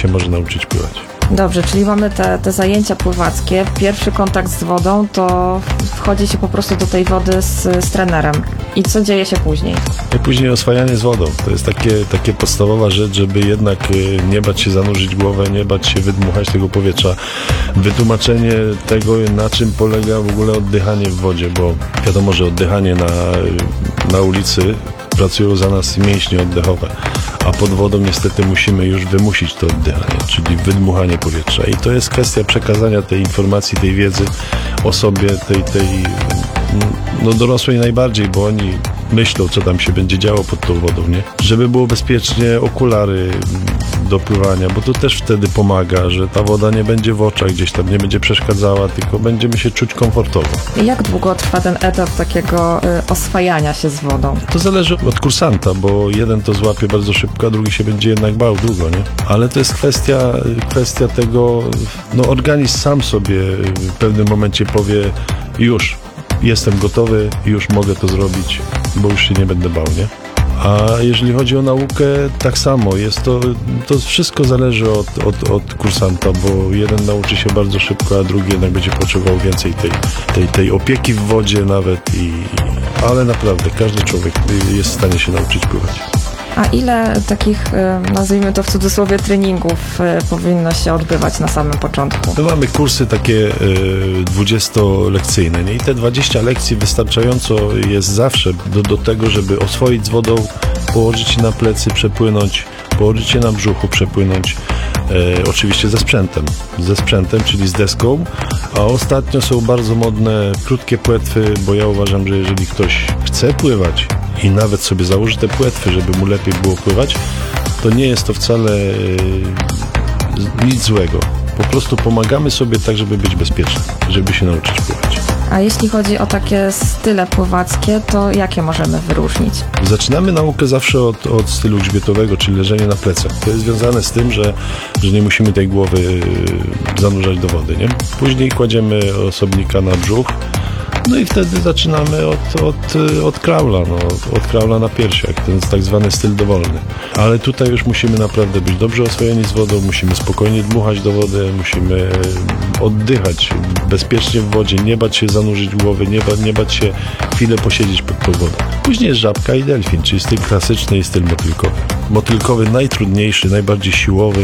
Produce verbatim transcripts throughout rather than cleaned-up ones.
się może nauczyć pływać. Dobrze, czyli mamy te, te zajęcia pływackie. Pierwszy kontakt z wodą to wchodzi się po prostu do tej wody z, z trenerem. I co dzieje się później? I później oswajanie z wodą. To jest takie, takie podstawowa rzecz, żeby jednak nie bać się zanurzyć głowę, nie bać się wydmuchać tego powietrza. Wytłumaczenie tego, na czym polega w ogóle oddychanie w wodzie, bo wiadomo, że oddychanie na, na ulicy pracują za nas mięśnie oddechowe, a pod wodą niestety musimy już wymusić to oddychanie, czyli wydmuchanie powietrza. I to jest kwestia przekazania tej informacji, tej wiedzy osobie, tej, tej no dorosłej najbardziej, bo oni myślą, co tam się będzie działo pod tą wodą, nie? Żeby było bezpiecznie, okulary do pływania, bo to też wtedy pomaga, że ta woda nie będzie w oczach gdzieś tam, nie będzie przeszkadzała, tylko będziemy się czuć komfortowo. Jak długo trwa ten etap takiego y, oswajania się z wodą? To zależy od kursanta, bo jeden to złapie bardzo szybko, a drugi się będzie jednak bał długo, nie? Ale to jest kwestia, kwestia tego, no organizm sam sobie w pewnym momencie powie, już, jestem gotowy, już mogę to zrobić, bo już się nie będę bał, nie? A jeżeli chodzi o naukę, tak samo. Jest to, to wszystko zależy od, od, od kursanta, bo jeden nauczy się bardzo szybko, a drugi jednak będzie potrzebował więcej tej, tej, tej opieki w wodzie nawet. I, ale naprawdę każdy człowiek jest w stanie się nauczyć pływać. A ile takich, nazwijmy to w cudzysłowie, treningów powinno się odbywać na samym początku? My mamy kursy takie dwudziestolekcyjne, nie? I te dwadzieścia lekcji wystarczająco jest zawsze do, do tego, żeby oswoić z wodą, położyć się na plecy, przepłynąć, położyć się na brzuchu, przepłynąć. E, oczywiście ze sprzętem, ze sprzętem, czyli z deską, a ostatnio są bardzo modne krótkie płetwy, bo ja uważam, że jeżeli ktoś chce pływać i nawet sobie założy te płetwy, żeby mu lepiej było pływać, to nie jest to wcale e, nic złego. Po prostu pomagamy sobie tak, żeby być bezpiecznym, żeby się nauczyć pływać. A jeśli chodzi o takie style pływackie, to jakie możemy wyróżnić? Zaczynamy naukę zawsze od, od stylu grzbietowego, czyli leżenie na plecach. To jest związane z tym, że, że nie musimy tej głowy zanurzać do wody, nie? Później kładziemy osobnika na brzuch, no i wtedy zaczynamy od, od, od kraula, no, od kraula na piersiach, ten tak zwany styl dowolny. Ale tutaj już musimy naprawdę być dobrze oswojeni z wodą, musimy spokojnie dmuchać do wody, musimy oddychać bezpiecznie w wodzie, nie bać się zanurzyć głowy, nie, ba, nie bać się chwilę posiedzieć pod tą wodą. Później jest żabka i delfin, czyli styl klasyczny i styl motylkowy. Motylkowy najtrudniejszy, najbardziej siłowy,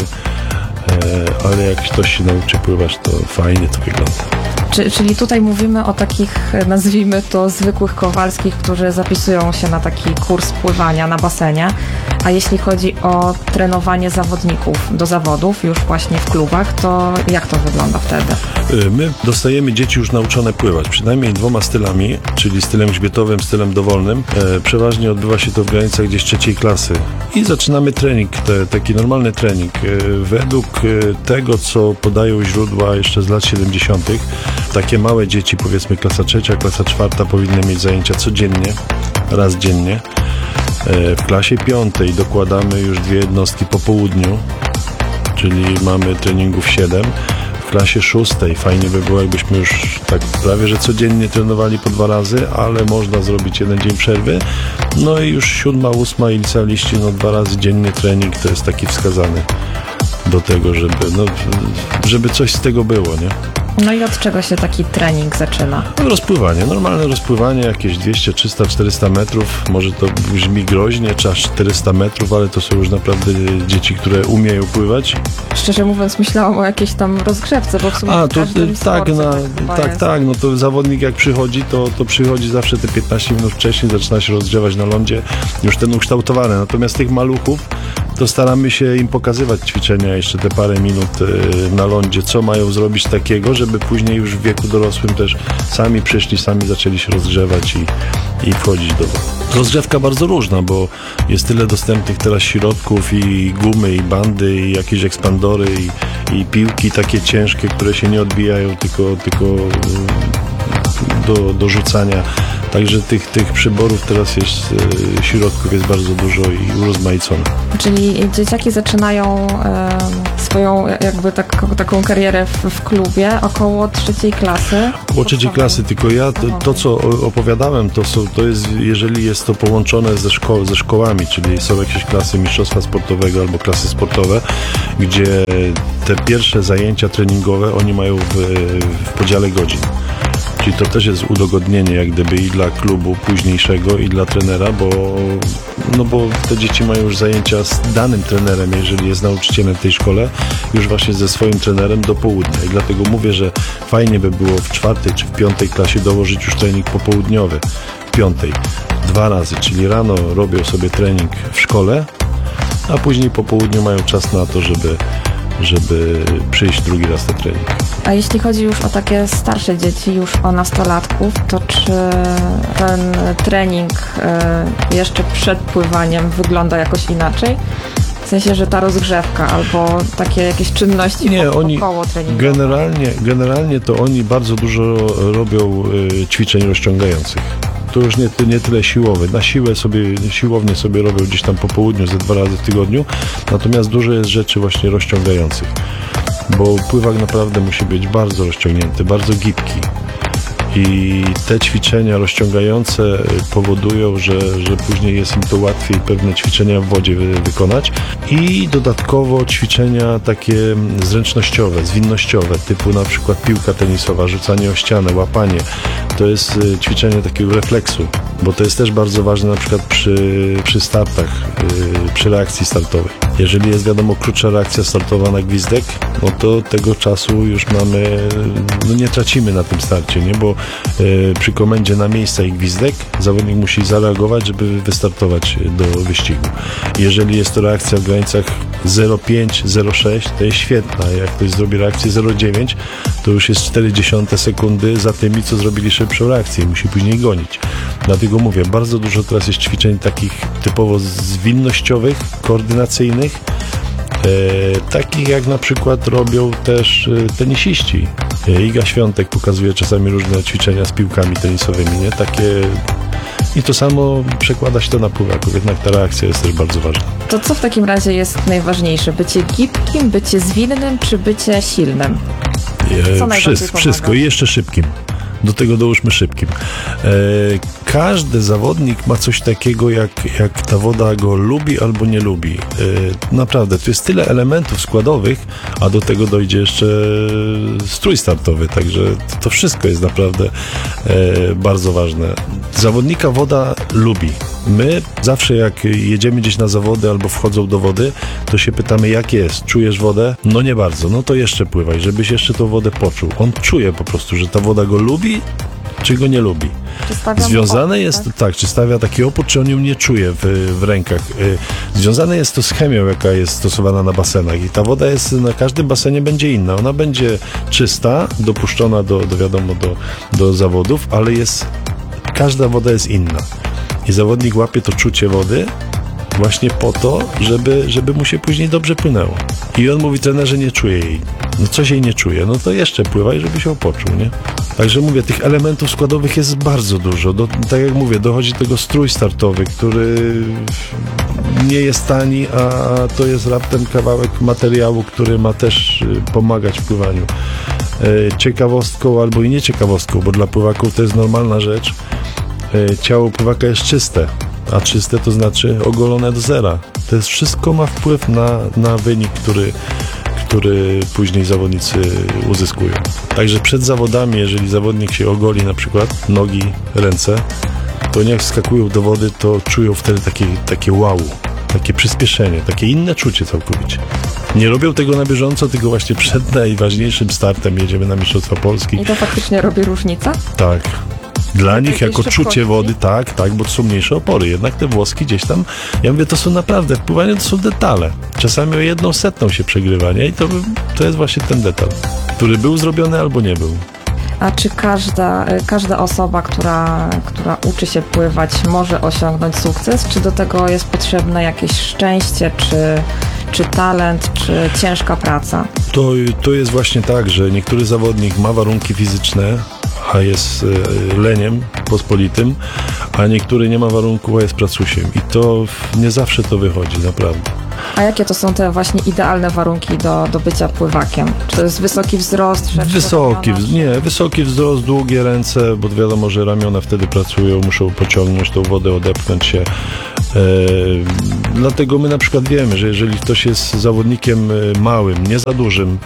ale jak ktoś się nauczy pływać, to fajnie to wygląda. Czyli tutaj mówimy o takich, nazwijmy to, zwykłych kowalskich, którzy zapisują się na taki kurs pływania na basenie, a jeśli chodzi o trenowanie zawodników do zawodów już właśnie w klubach, to jak to wygląda wtedy? My dostajemy dzieci już nauczone pływać, przynajmniej dwoma stylami, czyli stylem grzbietowym, stylem dowolnym. Przeważnie odbywa się to w granicach gdzieś trzeciej klasy i zaczynamy trening, te, taki normalny trening. Według tego, co podają źródła jeszcze z lat siedemdziesiątych, takie małe dzieci, powiedzmy klasa trzecia, klasa czwarta, powinny mieć zajęcia codziennie, raz dziennie. W klasie piątej dokładamy już dwie jednostki po południu, czyli mamy treningów siedem. W klasie szóstej fajnie by było, jakbyśmy już tak prawie, że codziennie trenowali po dwa razy, ale można zrobić jeden dzień przerwy. No i już siódma, ósma i licealiści, no dwa razy dziennie trening to jest taki wskazany do tego, żeby, no, żeby coś z tego było, nie? No i od czego się taki trening zaczyna? Rozpływanie, normalne rozpływanie, jakieś dwieście, trzysta, czterysta metrów, może to brzmi groźnie, czy aż czterysta metrów, ale to są już naprawdę dzieci, które umieją pływać. Szczerze mówiąc, myślałam o jakiejś tam rozgrzewce, bo w sumie A, w to, tak, na, tak, tak, tak, no to zawodnik jak przychodzi, to, to przychodzi zawsze te piętnaście minut wcześniej, zaczyna się rozgrzewać na lądzie, już ten ukształtowany, natomiast tych maluchów to staramy się im pokazywać ćwiczenia jeszcze te parę minut na lądzie, co mają zrobić takiego, żeby później już w wieku dorosłym też sami przyszli, sami zaczęli się rozgrzewać i, i wchodzić do wody. Rozgrzewka bardzo różna, bo jest tyle dostępnych teraz środków i gumy, i bandy, i jakieś ekspandory, i, i piłki takie ciężkie, które się nie odbijają, tylko, tylko do, do rzucania. Także tych, tych przyborów teraz jest, e, środków jest bardzo dużo i urozmaicone. Czyli dzieciaki zaczynają e, swoje swoją jakby tak, taką karierę w, w klubie około trzeciej klasy. Około trzeciej klasy, tylko ja to, to co opowiadałem, to, są, to jest, jeżeli jest to połączone ze, szko ze szkołami, czyli są jakieś klasy mistrzostwa sportowego albo klasy sportowe, gdzie te pierwsze zajęcia treningowe oni mają w, w podziale godzin. Czyli to też jest udogodnienie jak gdyby i dla klubu późniejszego, i dla trenera, bo, no bo te dzieci mają już zajęcia z danym trenerem, jeżeli jest nauczycielem w tej szkole, już właśnie ze swoim trenerem do południa. I dlatego mówię, że fajnie by było w czwartej czy w piątej klasie dołożyć już trening popołudniowy. W piątej dwa razy, czyli rano robią sobie trening w szkole, a później po południu mają czas na to, żeby żeby przyjść drugi raz na trening. A jeśli chodzi już o takie starsze dzieci, już o nastolatków, to czy ten trening y, jeszcze przed pływaniem wygląda jakoś inaczej? W sensie, że ta rozgrzewka albo takie jakieś czynności Nie, po, oni około treningowe. Generalnie, generalnie to oni bardzo dużo robią y, ćwiczeń rozciągających. To już nie, nie tyle siłowe. Na siłę sobie, siłownie sobie robią gdzieś tam po południu ze dwa razy w tygodniu, natomiast dużo jest rzeczy właśnie rozciągających, bo pływak naprawdę musi być bardzo rozciągnięty, bardzo gibki. I te ćwiczenia rozciągające powodują, że, że później jest im to łatwiej pewne ćwiczenia w wodzie wy, wykonać. I dodatkowo ćwiczenia takie zręcznościowe, zwinnościowe, typu na przykład piłka tenisowa, rzucanie o ścianę, łapanie. To jest ćwiczenie takiego refleksu, bo to jest też bardzo ważne na przykład przy, przy startach, yy, przy reakcji startowej. Jeżeli jest wiadomo krótsza reakcja startowa na gwizdek, no to tego czasu już mamy, no nie tracimy na tym starcie, nie? Bo yy, przy komendzie na miejsca i gwizdek zawodnik musi zareagować, żeby wystartować do wyścigu. Jeżeli jest to reakcja w granicach zero przecinek pięć do zero przecinek sześć, to jest świetna. Jak ktoś zrobi reakcję zero przecinek dziewięć, to już jest cztery dziesiąte sekundy za tymi, co zrobili szybszą reakcję i musi później gonić. Dlatego mówię, bardzo dużo teraz jest ćwiczeń takich typowo zwinnościowych, koordynacyjnych, e, takich jak na przykład robią też e, tenisiści. E, Iga Świątek pokazuje czasami różne ćwiczenia z piłkami tenisowymi, nie? Takie. I to samo przekłada się to na pływaków, jednak ta reakcja jest też bardzo ważna. To co w takim razie jest najważniejsze? Bycie gibkim, bycie zwinnym, czy bycie silnym? Co E, wszystko, wszystko i jeszcze szybkim. Do tego dołóżmy szybkim. E, każdy zawodnik ma coś takiego, jak, jak ta woda go lubi albo nie lubi. E, naprawdę, tu jest tyle elementów składowych, a do tego dojdzie jeszcze strój startowy, także to wszystko jest naprawdę e, bardzo ważne. Zawodnika woda lubi. My zawsze jak jedziemy gdzieś na zawody albo wchodzą do wody, to się pytamy, jak jest? Czujesz wodę? No nie bardzo. No to jeszcze pływaj, żebyś jeszcze tą wodę poczuł. On czuje po prostu, że ta woda go lubi, czy go nie lubi. Związane opór, jest, tak? tak, czy stawia taki opór, czy on ją nie czuje w, w rękach. Związane jest to z chemią, jaka jest stosowana na basenach i ta woda jest, na każdym basenie będzie inna. Ona będzie czysta, dopuszczona do, do wiadomo, do, do zawodów, ale jest, każda woda jest inna. I zawodnik łapie to czucie wody właśnie po to, żeby, żeby mu się później dobrze płynęło. I on mówi, trenerze, nie czuje jej. No coś jej nie czuje, no to jeszcze pływaj, żeby się poczuł, nie? Także mówię, tych elementów składowych jest bardzo dużo. Do, tak jak mówię, dochodzi do tego strój startowy, który nie jest tani, a to jest raptem kawałek materiału, który ma też pomagać w pływaniu. Ciekawostką albo i nie ciekawostką, bo dla pływaków to jest normalna rzecz. Ciało pływaka jest czyste, a czyste to znaczy ogolone do zera. To jest wszystko ma wpływ na, na wynik, który, który później zawodnicy uzyskują. Także przed zawodami, jeżeli zawodnik się ogoli na przykład nogi, ręce, to nie jak wskakują do wody, to czują wtedy takie, takie wow, takie przyspieszenie, takie inne czucie całkowicie. Nie robią tego na bieżąco, tylko właśnie przed najważniejszym startem jedziemy na Mistrzostwa Polski. I to faktycznie robi różnicę? Tak. Dla nich jako szybkości? czucie wody, tak, tak, bo to są mniejsze opory. Jednak te włoski gdzieś tam, ja mówię, to są naprawdę, w pływaniu to są detale. Czasami o jedną setną się przegrywa, nie? I to, to jest właśnie ten detal, który był zrobiony albo nie był. A czy każda, każda osoba, która, która uczy się pływać, może osiągnąć sukces? Czy do tego jest potrzebne jakieś szczęście, czy, czy talent, czy ciężka praca? To, to jest właśnie tak, że niektóry zawodnik ma warunki fizyczne, a jest leniem pospolitym, a niektóry nie ma warunków, a jest pracusiem. I to nie zawsze to wychodzi, naprawdę. A jakie to są te właśnie idealne warunki do, do bycia pływakiem? Czy to jest wysoki wzrost? szersze Wysoki, ramiona? wz- nie, wysoki wzrost, długie ręce, bo wiadomo, że ramiona wtedy pracują, muszą pociągnąć tą wodę, odepchnąć się. E, dlatego my na przykład wiemy, że jeżeli ktoś jest zawodnikiem e, małym, nie za dużym,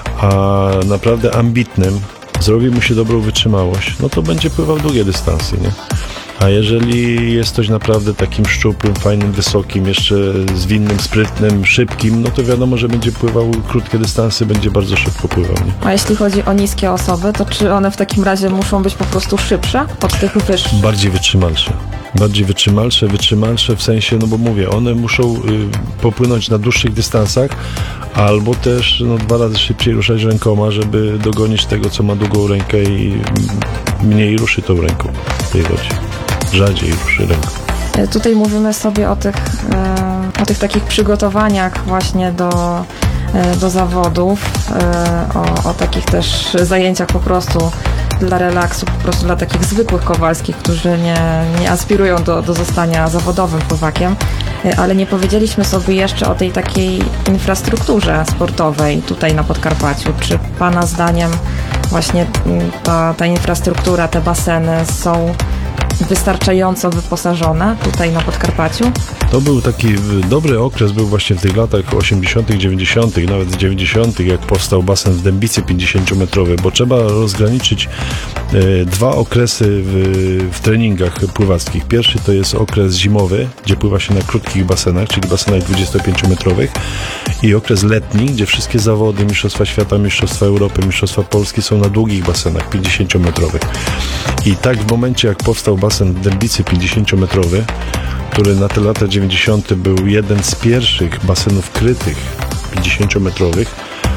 a naprawdę ambitnym, zrobi mu się dobrą wytrzymałość, no to będzie pływał długie dystanse, nie? A jeżeli jest ktoś naprawdę takim szczupłym, fajnym, wysokim, jeszcze zwinnym, sprytnym, szybkim, no to wiadomo, że będzie pływał krótkie dystanse, będzie bardzo szybko pływał, nie? A jeśli chodzi o niskie osoby, to czy one w takim razie muszą być po prostu szybsze od tych wyższych? Bardziej wytrzymalsze. Bardziej wytrzymalsze, wytrzymalsze w sensie, no bo mówię, one muszą y, popłynąć na dłuższych dystansach, albo też no, dwa razy szybciej ruszać rękoma, żeby dogonić tego, co ma długą rękę i mniej ruszy tą ręką w tej wodzie. Rzadziej ruszy ręką. Tutaj mówimy sobie o tych, e, o tych takich przygotowaniach właśnie do, e, do zawodów, e, o, o takich też zajęciach po prostu dla relaksu, po prostu dla takich zwykłych kowalskich, którzy nie, nie aspirują do, do zostania zawodowym pływakiem, e, ale nie powiedzieliśmy sobie jeszcze o tej takiej infrastrukturze sportowej tutaj na Podkarpaciu. Czy Pana zdaniem właśnie ta, ta infrastruktura, te baseny są wystarczająco wyposażone tutaj na Podkarpaciu? To był taki dobry okres, był właśnie w tych latach osiemdziesiątych, dziewięćdziesiątych, nawet dziewięćdziesiątych, jak powstał basen w Dębicy pięćdziesięciometrowy, bo trzeba rozgraniczyć e, dwa okresy w, w treningach pływackich. Pierwszy to jest okres zimowy, gdzie pływa się na krótkich basenach, czyli basenach dwudziestopięciometrowych, i okres letni, gdzie wszystkie zawody, Mistrzostwa Świata, Mistrzostwa Europy, Mistrzostwa Polski są na długich basenach pięćdziesięciometrowych. I tak w momencie, jak powstał basen w Dębicy pięćdziesięciometrowy, który na te lata dziewięćdziesiąte był jeden z pierwszych basenów krytych pięćdziesięciometrowych,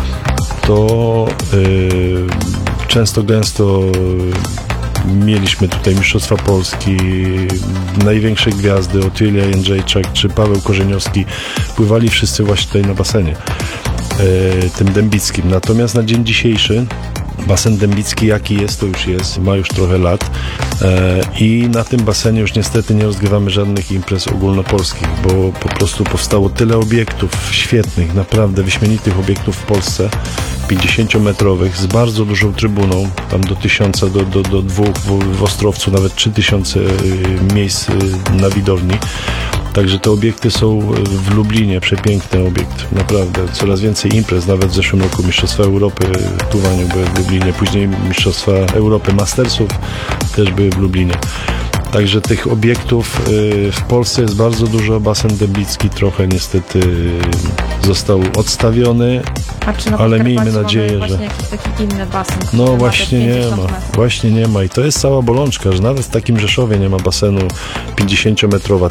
to yy, często gęsto mieliśmy tutaj Mistrzostwa Polski, największe gwiazdy, Otylia Jędrzejczak czy Paweł Korzeniowski, pływali wszyscy właśnie tutaj na basenie yy, tym dębickim. Natomiast na dzień dzisiejszy basen dębicki jaki jest, to już jest, ma już trochę lat e, i na tym basenie już niestety nie rozgrywamy żadnych imprez ogólnopolskich, bo po prostu powstało tyle obiektów świetnych, naprawdę wyśmienitych obiektów w Polsce, pięćdziesięciometrowych, z bardzo dużą trybuną, tam do tysiąca, do, do, do dwóch w, w Ostrowcu, nawet trzy tysiące miejsc na widowni. Także te obiekty są w Lublinie, przepiękny obiekt, naprawdę. Coraz więcej imprez, nawet w zeszłym roku Mistrzostwa Europy w pływaniu były w Lublinie, później Mistrzostwa Europy Mastersów też były w Lublinie. Także tych obiektów w Polsce jest bardzo dużo, basen dębicki trochę niestety został odstawiony, A czy na ale Podkarpaciu miejmy mamy nadzieję, właśnie że... jakiś taki inny basen? który No ma te właśnie nie pięćdziesiąt ma, metrów? właśnie nie ma i to jest cała bolączka, że nawet w takim Rzeszowie nie ma basenu pięćdziesięciometrowa.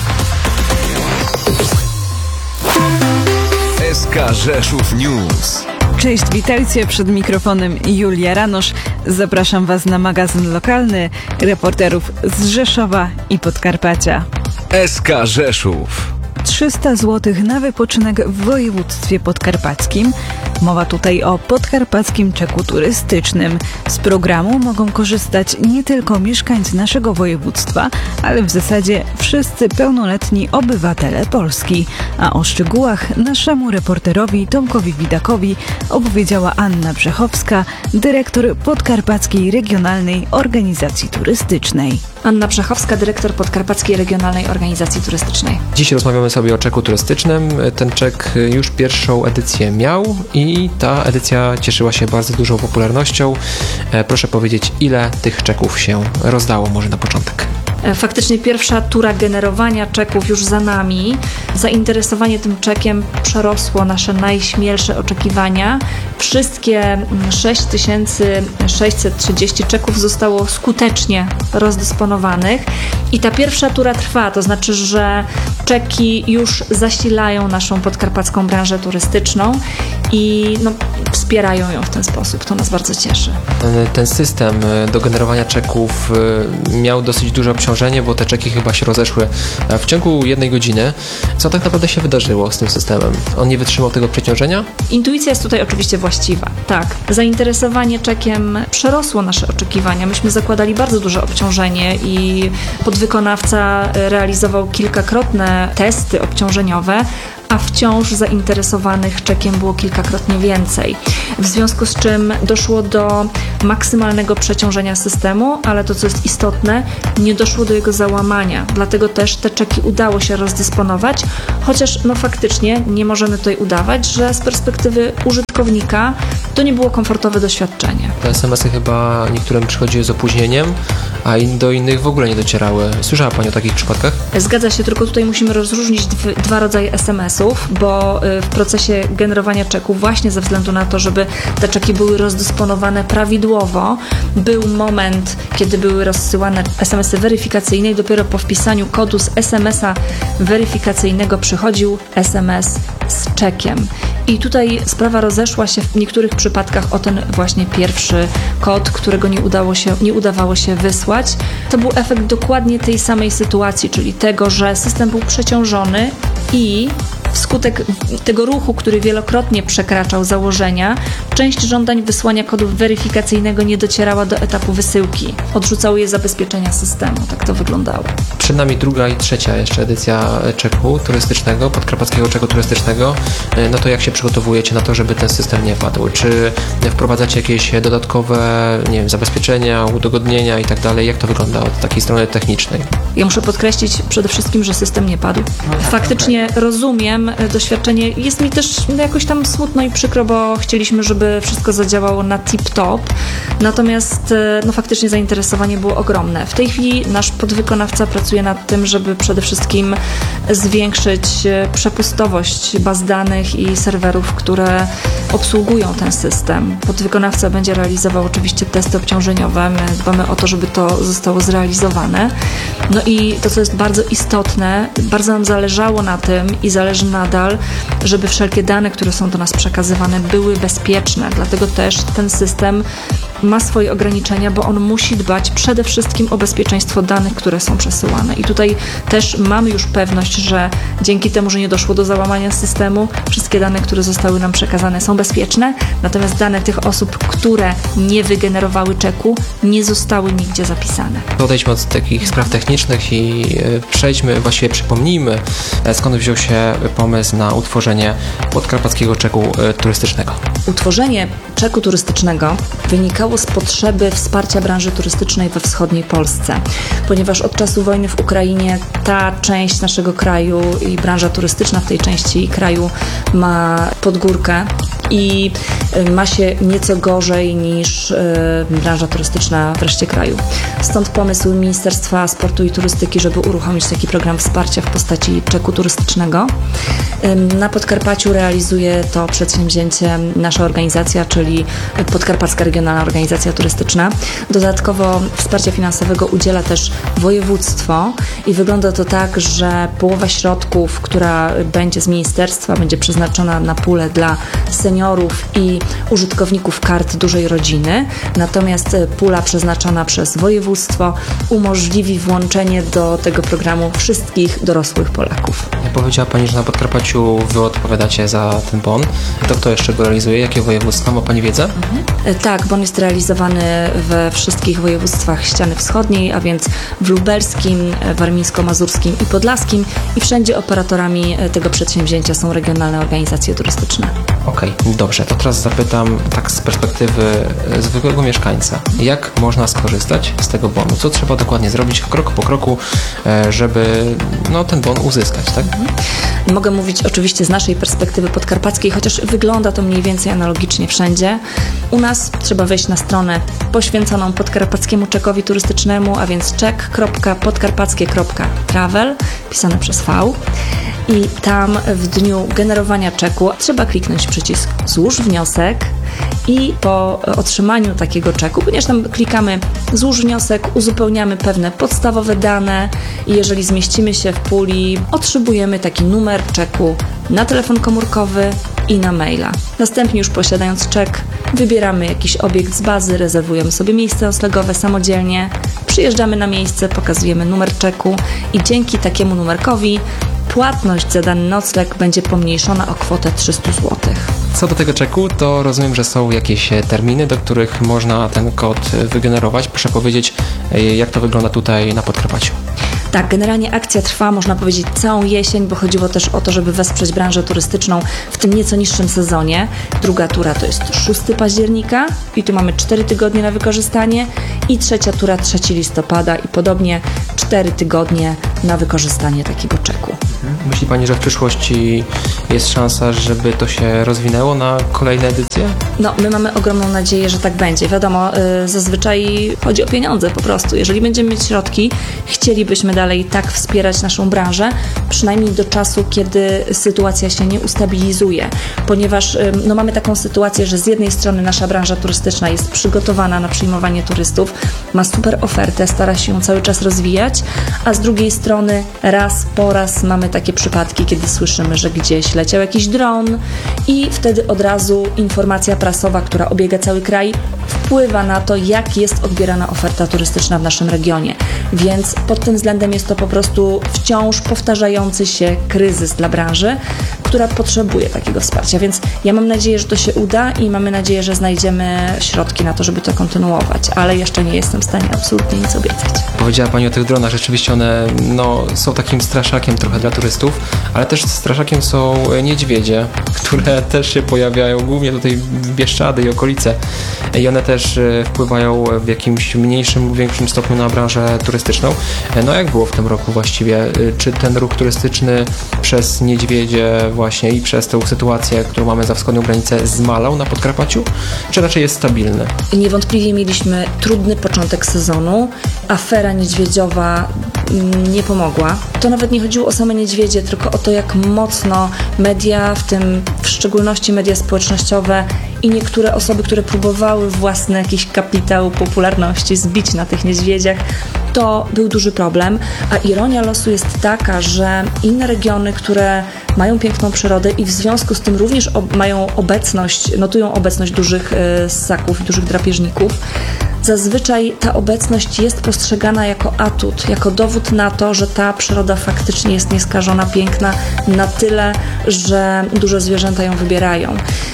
S K Rzeszów News. Cześć, witajcie, przed mikrofonem Julia Ranosz. Zapraszam Was na magazyn lokalny reporterów z Rzeszowa i Podkarpacia. S K Rzeszów. trzysta złotych na wypoczynek w województwie podkarpackim. Mowa tutaj o podkarpackim czeku turystycznym. Z programu mogą korzystać nie tylko mieszkańcy naszego województwa, ale w zasadzie wszyscy pełnoletni obywatele Polski. A o szczegółach naszemu reporterowi Tomkowi Widakowi opowiedziała Anna Brzechowska, dyrektor Podkarpackiej Regionalnej Organizacji Turystycznej. Anna Brzechowska, dyrektor Podkarpackiej Regionalnej Organizacji Turystycznej. Dziś rozmawiamy sobie o czeku turystycznym. Ten czek już pierwszą edycję miał i ta edycja cieszyła się bardzo dużą popularnością. Proszę powiedzieć, ile tych czeków się rozdało może na początek? Faktycznie pierwsza tura generowania czeków już za nami. Zainteresowanie tym czekiem przerosło nasze najśmielsze oczekiwania. Wszystkie sześć tysięcy sześćset trzydzieści czeków zostało skutecznie rozdysponowanych i ta pierwsza tura trwa, to znaczy, że czeki już zasilają naszą podkarpacką branżę turystyczną i no, wspierają ją w ten sposób. To nas bardzo cieszy. Ten system do generowania czeków miał dosyć duże obciążenie, bo te czeki chyba się rozeszły w ciągu jednej godziny. Co tak naprawdę się wydarzyło z tym systemem? On nie wytrzymał tego przeciążenia? Intuicja jest tutaj oczywiście właściwa. Tak, zainteresowanie czekiem przerosło nasze oczekiwania. Myśmy zakładali bardzo duże obciążenie i podwykonawca realizował kilkakrotne testy obciążeniowe, a wciąż zainteresowanych czekiem było kilkakrotnie więcej. W związku z czym doszło do maksymalnego przeciążenia systemu, ale to, co jest istotne, nie doszło do jego załamania. Dlatego też te czeki udało się rozdysponować, chociaż no faktycznie nie możemy tutaj udawać, że z perspektywy użytkownika to nie było komfortowe doświadczenie. Te es em esy chyba niektórym przychodziły z opóźnieniem, a in, do innych w ogóle nie docierały. Słyszała Pani o takich przypadkach? Zgadza się, tylko tutaj musimy rozróżnić dw- dwa rodzaje es em esów, bo y, w procesie generowania czeków właśnie ze względu na to, żeby te czeki były rozdysponowane prawidłowo, był moment, kiedy były rozsyłane es em esy weryfikacyjne i dopiero po wpisaniu kodu z es em esa weryfikacyjnego przychodził es em es z czekiem. I tutaj sprawa rozeszła się w niektórych przypadkach o ten właśnie pierwszy kod, którego nie udało się, nie udawało się wysłać. To był efekt dokładnie tej samej sytuacji, czyli tego, że system był przeciążony i wskutek tego ruchu, który wielokrotnie przekraczał założenia, część żądań wysłania kodu weryfikacyjnego nie docierała do etapu wysyłki. Odrzucały je zabezpieczenia systemu. Tak to wyglądało. Przed nami druga i trzecia jeszcze edycja czeku turystycznego, podkarpackiego czeku turystycznego. No to jak się przygotowujecie na to, żeby ten system nie padł? Czy wprowadzacie jakieś dodatkowe, nie wiem, zabezpieczenia, udogodnienia i tak dalej? Jak to wygląda od takiej strony technicznej? Ja muszę podkreślić przede wszystkim, że system nie padł. Faktycznie rozumiem doświadczenie. Jest mi też jakoś tam smutno i przykro, bo chcieliśmy, żeby wszystko zadziałało na tip-top. Natomiast no faktycznie zainteresowanie było ogromne. W tej chwili nasz podwykonawca pracuje nad tym, żeby przede wszystkim zwiększyć przepustowość baz danych i serwerów, które obsługują ten system. Podwykonawca będzie realizował oczywiście testy obciążeniowe. My dbamy o to, żeby to zostało zrealizowane. No i to, co jest bardzo istotne, bardzo nam zależało na tym i zależy nadal, żeby wszelkie dane, które są do nas przekazywane, były bezpieczne. Dlatego też ten system ma swoje ograniczenia, bo on musi dbać przede wszystkim o bezpieczeństwo danych, które są przesyłane. I tutaj też mamy już pewność, że dzięki temu, że nie doszło do załamania systemu, wszystkie dane, które zostały nam przekazane, są bezpieczne, natomiast dane tych osób, które nie wygenerowały czeku, nie zostały nigdzie zapisane. Odejdźmy od takich spraw technicznych i przejdźmy, właściwie przypomnijmy, skąd wziął się pomysł na utworzenie podkarpackiego czeku turystycznego. Utworzenie czeku turystycznego wynikało z potrzeby wsparcia branży turystycznej we wschodniej Polsce, ponieważ od czasu wojny w Ukrainie ta część naszego kraju i branża turystyczna w tej części kraju ma podgórkę i ma się nieco gorzej niż branża turystyczna w reszcie kraju. Stąd pomysł Ministerstwa Sportu i Turystyki, żeby uruchomić taki program wsparcia w postaci czeku turystycznego. Na Podkarpaciu realizuje to przedsięwzięcie nasza organizacja, czyli Podkarpacka Regionalna Organizacja Turystyczna. Dodatkowo wsparcia finansowego udziela też województwo i wygląda to tak, że połowa środków, która będzie z ministerstwa, będzie przeznaczona na pulę dla seniorów i użytkowników kart dużej rodziny, natomiast pula przeznaczona przez województwo umożliwi włączenie do tego programu wszystkich dorosłych Polaków. Powiedziała Pani, że na Podkarpaciu Wy odpowiadacie za ten bon. To kto jeszcze go realizuje? Jakie województwo? Ma Pani wiedzę? Mhm. Tak, bon jest realizowany we wszystkich województwach ściany wschodniej, a więc w lubelskim, warmińsko-mazurskim i podlaskim i wszędzie operatorami tego przedsięwzięcia są regionalne organizacje turystyczne. Okej, okay, dobrze. To teraz zapytam tak z perspektywy zwykłego mieszkańca. Jak można skorzystać z tego bonu? Co trzeba dokładnie zrobić krok po kroku, żeby no, ten bon uzyskać, tak? Mogę mówić oczywiście z naszej perspektywy podkarpackiej, chociaż wygląda to mniej więcej analogicznie wszędzie. U nas trzeba wejść na stronę poświęconą podkarpackiemu czekowi turystycznemu, a więc czek kropka podkarpackie kropka travel, pisane przez V. I tam w dniu generowania czeku trzeba kliknąć przycisk złóż wniosek i po otrzymaniu takiego czeku, ponieważ tam klikamy złóż wniosek, uzupełniamy pewne podstawowe dane i jeżeli zmieścimy się w puli, otrzymujemy taki numer czeku na telefon komórkowy i na maila. Następnie już posiadając czek, wybieramy jakiś obiekt z bazy, rezerwujemy sobie miejsce noclegowe samodzielnie, przyjeżdżamy na miejsce, pokazujemy numer czeku i dzięki takiemu numerkowi płatność za dany nocleg będzie pomniejszona o kwotę trzysta złotych. Co do tego czeku, to rozumiem, że są jakieś terminy, do których można ten kod wygenerować. Proszę powiedzieć, jak to wygląda tutaj na Podkarpaciu. Tak, generalnie akcja trwa, można powiedzieć, całą jesień, bo chodziło też o to, żeby wesprzeć branżę turystyczną w tym nieco niższym sezonie. Druga tura to jest szóstego października i tu mamy cztery tygodnie na wykorzystanie i trzecia tura trzeciego listopada i podobnie cztery tygodnie na wykorzystanie takiego czeku. Myśli Pani, że w przyszłości jest szansa, żeby to się rozwinęło na kolejne edycje? No, my mamy ogromną nadzieję, że tak będzie. Wiadomo, y, zazwyczaj chodzi o pieniądze po prostu. Jeżeli będziemy mieć środki, chcielibyśmy dalej tak wspierać naszą branżę, przynajmniej do czasu, kiedy sytuacja się nie ustabilizuje. Ponieważ y, no, mamy taką sytuację, że z jednej strony nasza branża turystyczna jest przygotowana na przyjmowanie turystów, ma super ofertę, stara się ją cały czas rozwijać, a z drugiej strony raz po raz mamy takie przypadki, kiedy słyszymy, że gdzieś leciał jakiś dron i wtedy od razu informacja prasowa, która obiega cały kraj, wpływa na to, jak jest odbierana oferta turystyczna w naszym regionie. Więc pod tym względem jest to po prostu wciąż powtarzający się kryzys dla branży, która potrzebuje takiego wsparcia. Więc ja mam nadzieję, że to się uda i mamy nadzieję, że znajdziemy środki na to, żeby to kontynuować, ale jeszcze nie jestem w stanie absolutnie nic obiecać. Powiedziała Pani o tych dronach, rzeczywiście one no, są takim straszakiem trochę dla turystów, ale też straszakiem są niedźwiedzie, które też się pojawiają, głównie tutaj w Bieszczady i okolice i one też wpływają w jakimś mniejszym lub większym stopniu na branżę turystyczną. No jak było w tym roku właściwie? Czy ten ruch turystyczny przez niedźwiedzie właśnie i przez tę sytuację, którą mamy za wschodnią granicę, zmalał na Podkarpaciu, czy raczej jest stabilny? Niewątpliwie mieliśmy trudny początek sezonu. Afera niedźwiedziowa nie pomogła. To nawet nie chodziło o same niedźwiedzie, tylko o to, jak mocno media, w tym w szczególności media społecznościowe i niektóre osoby, które próbowały własny jakiś kapitał popularności zbić na tych niedźwiedziach, to był duży problem, a ironia losu jest taka, że inne regiony, które mają piękną przyrodę i w związku z tym również ob- mają obecność, notują obecność dużych y, ssaków i dużych drapieżników, zazwyczaj ta obecność jest postrzegana jako atut, jako dowód na to, że ta przyroda faktycznie jest nieskażona, piękna na tyle, że duże zwierzęta ją wybierają.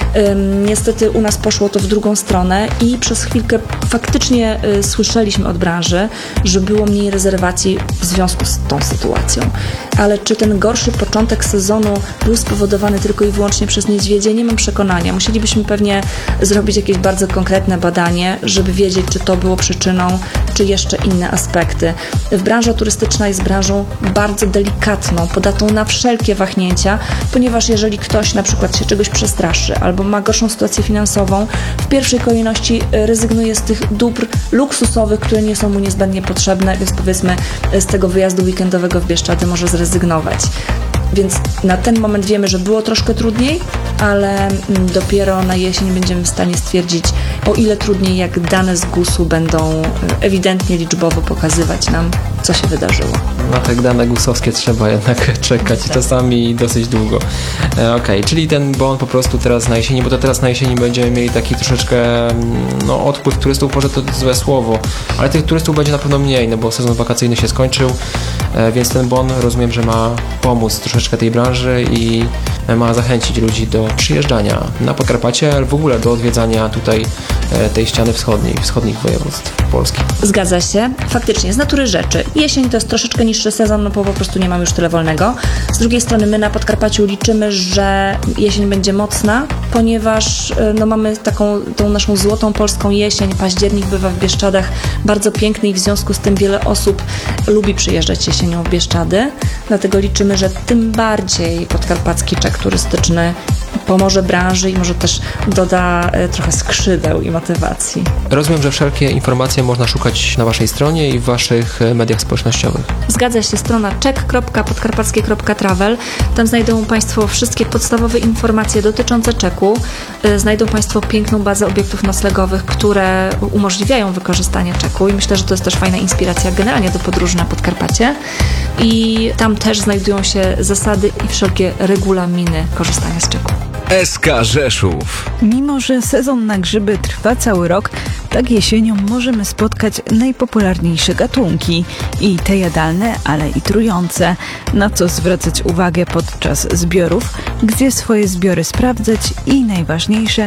Ym, niestety u nas poszło to w drugą stronę i przez chwilkę faktycznie y, słyszeliśmy od branży, że było mniej rezerwacji w związku z tą sytuacją. Ale czy ten gorszy początek sezonu był spowodowany tylko i wyłącznie przez niedźwiedzie? Nie mam przekonania. Musielibyśmy pewnie zrobić jakieś bardzo konkretne badanie, żeby wiedzieć, czy to było przyczyną, czy jeszcze inne aspekty. Branża turystyczna jest branżą bardzo delikatną, podatną na wszelkie wahnięcia, ponieważ jeżeli ktoś na przykład się czegoś przestraszy albo ma gorszą sytuację finansową, w pierwszej kolejności rezygnuje z tych dóbr luksusowych, które nie są mu niezbędnie potrzebne, więc powiedzmy z tego wyjazdu weekendowego w Bieszczady może zrezygnować. Więc na ten moment wiemy, że było troszkę trudniej, ale dopiero na jesień będziemy w stanie stwierdzić, o ile trudniej, jak dane z gusu będą ewidentnie liczbowo pokazywać nam, co się wydarzyło. Na te dane gusowskie trzeba jednak czekać czasami dosyć długo. E, Okej, okay. Czyli ten bon po prostu teraz na jesieni, bo to teraz na jesieni będziemy mieli taki troszeczkę no, odpływ turystów, może to złe słowo, ale tych turystów będzie na pewno mniej, no bo sezon wakacyjny się skończył, e, więc ten bon rozumiem, że ma pomóc troszeczkę tej branży i ma zachęcić ludzi do przyjeżdżania na Podkarpacie, ale w ogóle do odwiedzania tutaj e, tej ściany wschodniej, wschodnich województw Polski. Zgadza się. Faktycznie, z natury rzeczy. Jesień to jest troszeczkę niższy sezon, no bo po prostu nie mamy już tyle wolnego. Z drugiej strony my na Podkarpaciu liczymy, że jesień będzie mocna, ponieważ no, mamy taką tą naszą złotą polską jesień. Październik bywa w Bieszczadach bardzo piękny i w związku z tym wiele osób lubi przyjeżdżać jesienią w Bieszczady. Dlatego liczymy, że tym bardziej podkarpacki czek turystyczny pomoże branży i może też doda trochę skrzydeł i motywacji. Rozumiem, że wszelkie informacje można szukać na Waszej stronie i w Waszych mediach społecznościowych. Zgadza się, strona czek kropka podkarpackie kropka travel. Tam znajdą Państwo wszystkie podstawowe informacje dotyczące czeku. Znajdą Państwo piękną bazę obiektów noclegowych, które umożliwiają wykorzystanie czeku i myślę, że to jest też fajna inspiracja generalnie do podróży na Podkarpacie. I tam też znajdują się zasady i wszelkie regulaminy korzystania z czeku. S K Rzeszów. Mimo że sezon na grzyby trwa cały rok, tak jesienią możemy spotkać najpopularniejsze gatunki. I te jadalne, ale i trujące. Na co zwracać uwagę podczas zbiorów, gdzie swoje zbiory sprawdzać i najważniejsze, czy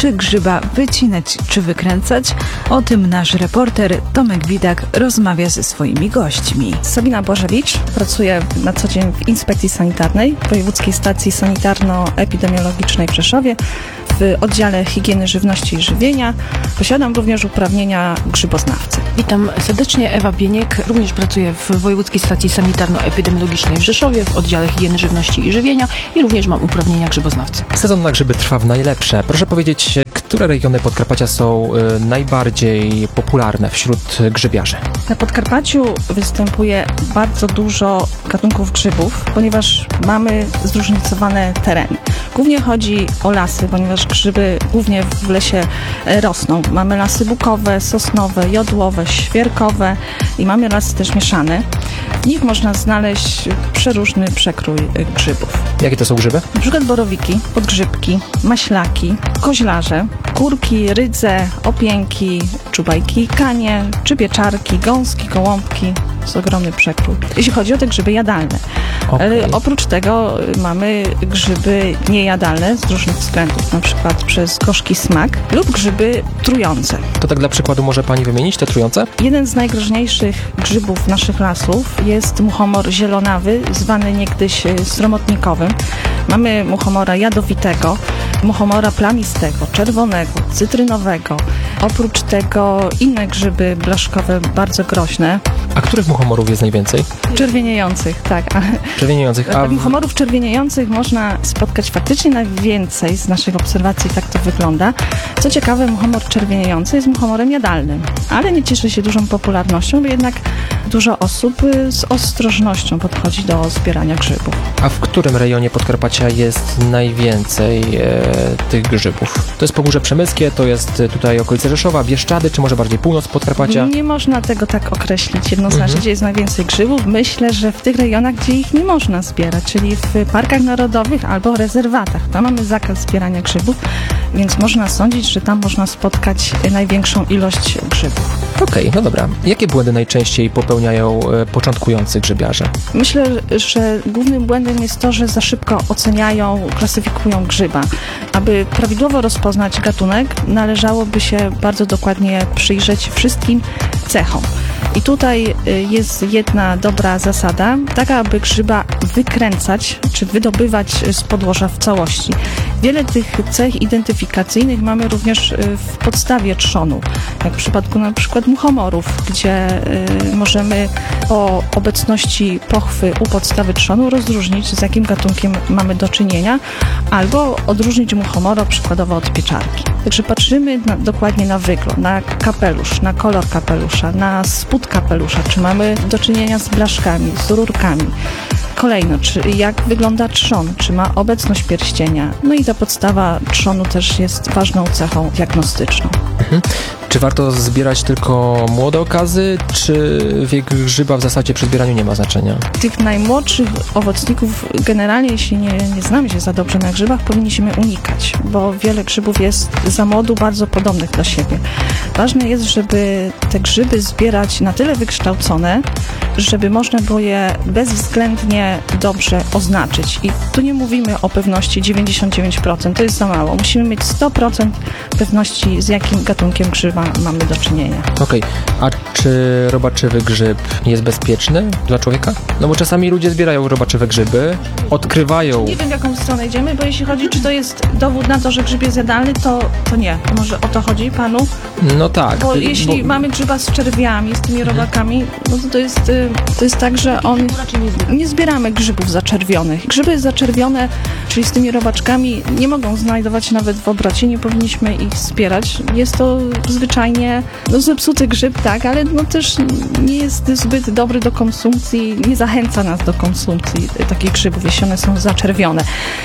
czy grzyba wycinać, czy wykręcać? O tym nasz reporter Tomek Widak rozmawia ze swoimi gośćmi. Sabina Błażewicz, pracuję na co dzień w Inspekcji Sanitarnej Wojewódzkiej Stacji Sanitarno-Epidemiologicznej w Rzeszowie w oddziale higieny żywności i żywienia. Posiadam również uprawnienia grzyboznawcy. Witam serdecznie, Ewa Bieniek. Również pracuję w Wojewódzkiej Stacji Sanitarno-Epidemiologicznej w Rzeszowie w oddziale higieny żywności i żywienia i również mam uprawnienia grzyboznawcy. Sezon na grzyby trwa w najlepsze. Proszę powiedzieć, które regiony Podkarpacia są y, najbardziej popularne wśród grzybiarzy? Na Podkarpaciu występuje bardzo dużo gatunków grzybów, ponieważ mamy zróżnicowane tereny. Głównie chodzi o lasy, ponieważ grzyby głównie w lesie rosną. Mamy lasy bukowe, sosnowe, jodłowe, świerkowe i mamy lasy też mieszane. W nich można znaleźć przeróżny przekrój grzybów. Jakie to są grzyby? Na przykład borowiki, podgrzybki, maślaki, koźlarze, kurki, rydze, opięki, czubajki, kanie, czypieczarki, gąski, gołąbki. To jest ogromny przekrój. Jeśli chodzi o te grzyby jadalne. Okay. Ale oprócz tego mamy grzyby niejadalne z różnych względów, na przykład przez gorzki smak lub grzyby trujące. To tak dla przykładu może Pani wymienić te trujące? Jeden z najgroźniejszych grzybów naszych lasów jest muchomor zielonawy, zwany niegdyś sromotnikowym. Mamy muchomora jadowitego, muchomora plamistego, czerwonego, cytrynowego. Oprócz tego inne grzyby blaszkowe, bardzo groźne. A których muchomorów jest najwięcej? Czerwieniejących, tak. Czerwieniejących. A... Muchomorów czerwieniejących można spotkać faktycznie najwięcej z naszych obserwacji, tak to wygląda. Co ciekawe, muchomor czerwieniejący jest muchomorem jadalnym, ale nie cieszy się dużą popularnością, bo jednak dużo osób z ostrożnością podchodzi do zbierania grzybów. A w którym rejonie Podkarpacia jest najwięcej e, tych grzybów? To jest Pogórze Przemyskie, to jest tutaj okolice Rzeszowa, Bieszczady, czy może bardziej północ Podkarpacia? Nie można tego tak określić jednoznacznie, mhm. gdzie jest najwięcej grzybów. Myślę, że w tych rejonach, gdzie ich nie można zbierać, czyli w parkach narodowych albo rezerwatach. Tam mamy zakaz zbierania grzybów, więc można sądzić, że tam można spotkać największą ilość grzybów. Okej, okay, no dobra. Jakie błędy najczęściej popełniają e, początkujący grzybiarze? Myślę, że głównym błędem jest to, że za szybko oceniają, klasyfikują grzyba. Aby prawidłowo rozpoznać gatunek, należałoby się bardzo dokładnie przyjrzeć wszystkim cechom. I tutaj jest jedna dobra zasada, taka aby grzyba wykręcać, czy wydobywać z podłoża w całości. Wiele tych cech identyfikacyjnych mamy również w podstawie trzonu, jak w przypadku na przykład muchomorów, gdzie możemy po obecności pochwy u podstawy trzonu rozróżnić, z jakim gatunkiem mamy do czynienia, albo odróżnić muchomora przykładowo od pieczarki. Także patrzymy na, dokładnie na wygląd, na kapelusz, na kolor kapelusza, na spód kapelusza, czy mamy do czynienia z blaszkami, z rurkami. Kolejno, czy jak wygląda trzon, czy ma obecność pierścienia. No i ta podstawa trzonu też jest ważną cechą diagnostyczną. Mhm. Czy warto zbierać tylko młode okazy, czy wiek grzyba w zasadzie przy zbieraniu nie ma znaczenia? Tych najmłodszych owocników generalnie, jeśli nie, nie znamy się za dobrze na grzybach, powinniśmy unikać, bo wiele grzybów jest za młodu bardzo podobnych do siebie. Ważne jest, żeby te grzyby zbierać na tyle wykształcone, żeby można było je bezwzględnie dobrze oznaczyć. I tu nie mówimy o pewności dziewięćdziesiąt dziewięć procent, to jest za mało. Musimy mieć sto procent pewności, z jakim gatunkiem grzyba mamy do czynienia. Okej, okay. A czy robaczywy grzyb jest bezpieczny dla człowieka? No bo czasami ludzie zbierają robaczywe grzyby, odkrywają... Nie wiem, w jaką stronę idziemy, bo jeśli chodzi, czy to jest dowód na to, że grzyb jest jadalny, to, to nie. To może o to chodzi panu? No tak. Bo jeśli bo... mamy grzyba z czerwiami, z tymi robakami, no to to jest, to jest tak, że on... Nie zbieramy grzybów zaczerwionych. Grzyby zaczerwione, czyli z tymi robaczkami, nie mogą znajdować się nawet w obrocie, nie powinniśmy ich zbierać. Jest to zwyczajnie no, zepsuty grzyb, tak, ale no też nie jest zbyt dobry do konsumpcji, nie zachęca nas do konsumpcji takich grzybów, jeśli one są zaczerwione.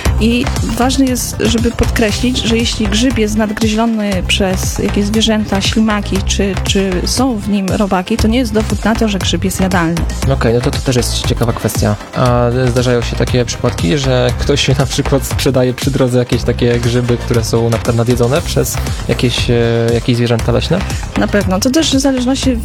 I ważne jest, żeby podkreślić, że jeśli grzyb jest nadgryziony przez jakieś zwierzęta, ślimaki, czy, czy są w nim robaki, to nie jest dowód na to, że grzyb jest jadalny. Okej, okay, no to to też jest ciekawa kwestia. A zdarzają się takie przypadki, że ktoś na przykład sprzedaje przy drodze jakieś takie grzyby, które są na przykład nadjedzone przez jakieś, jakieś zwierzęta leśne? Na pewno. To też w zależności w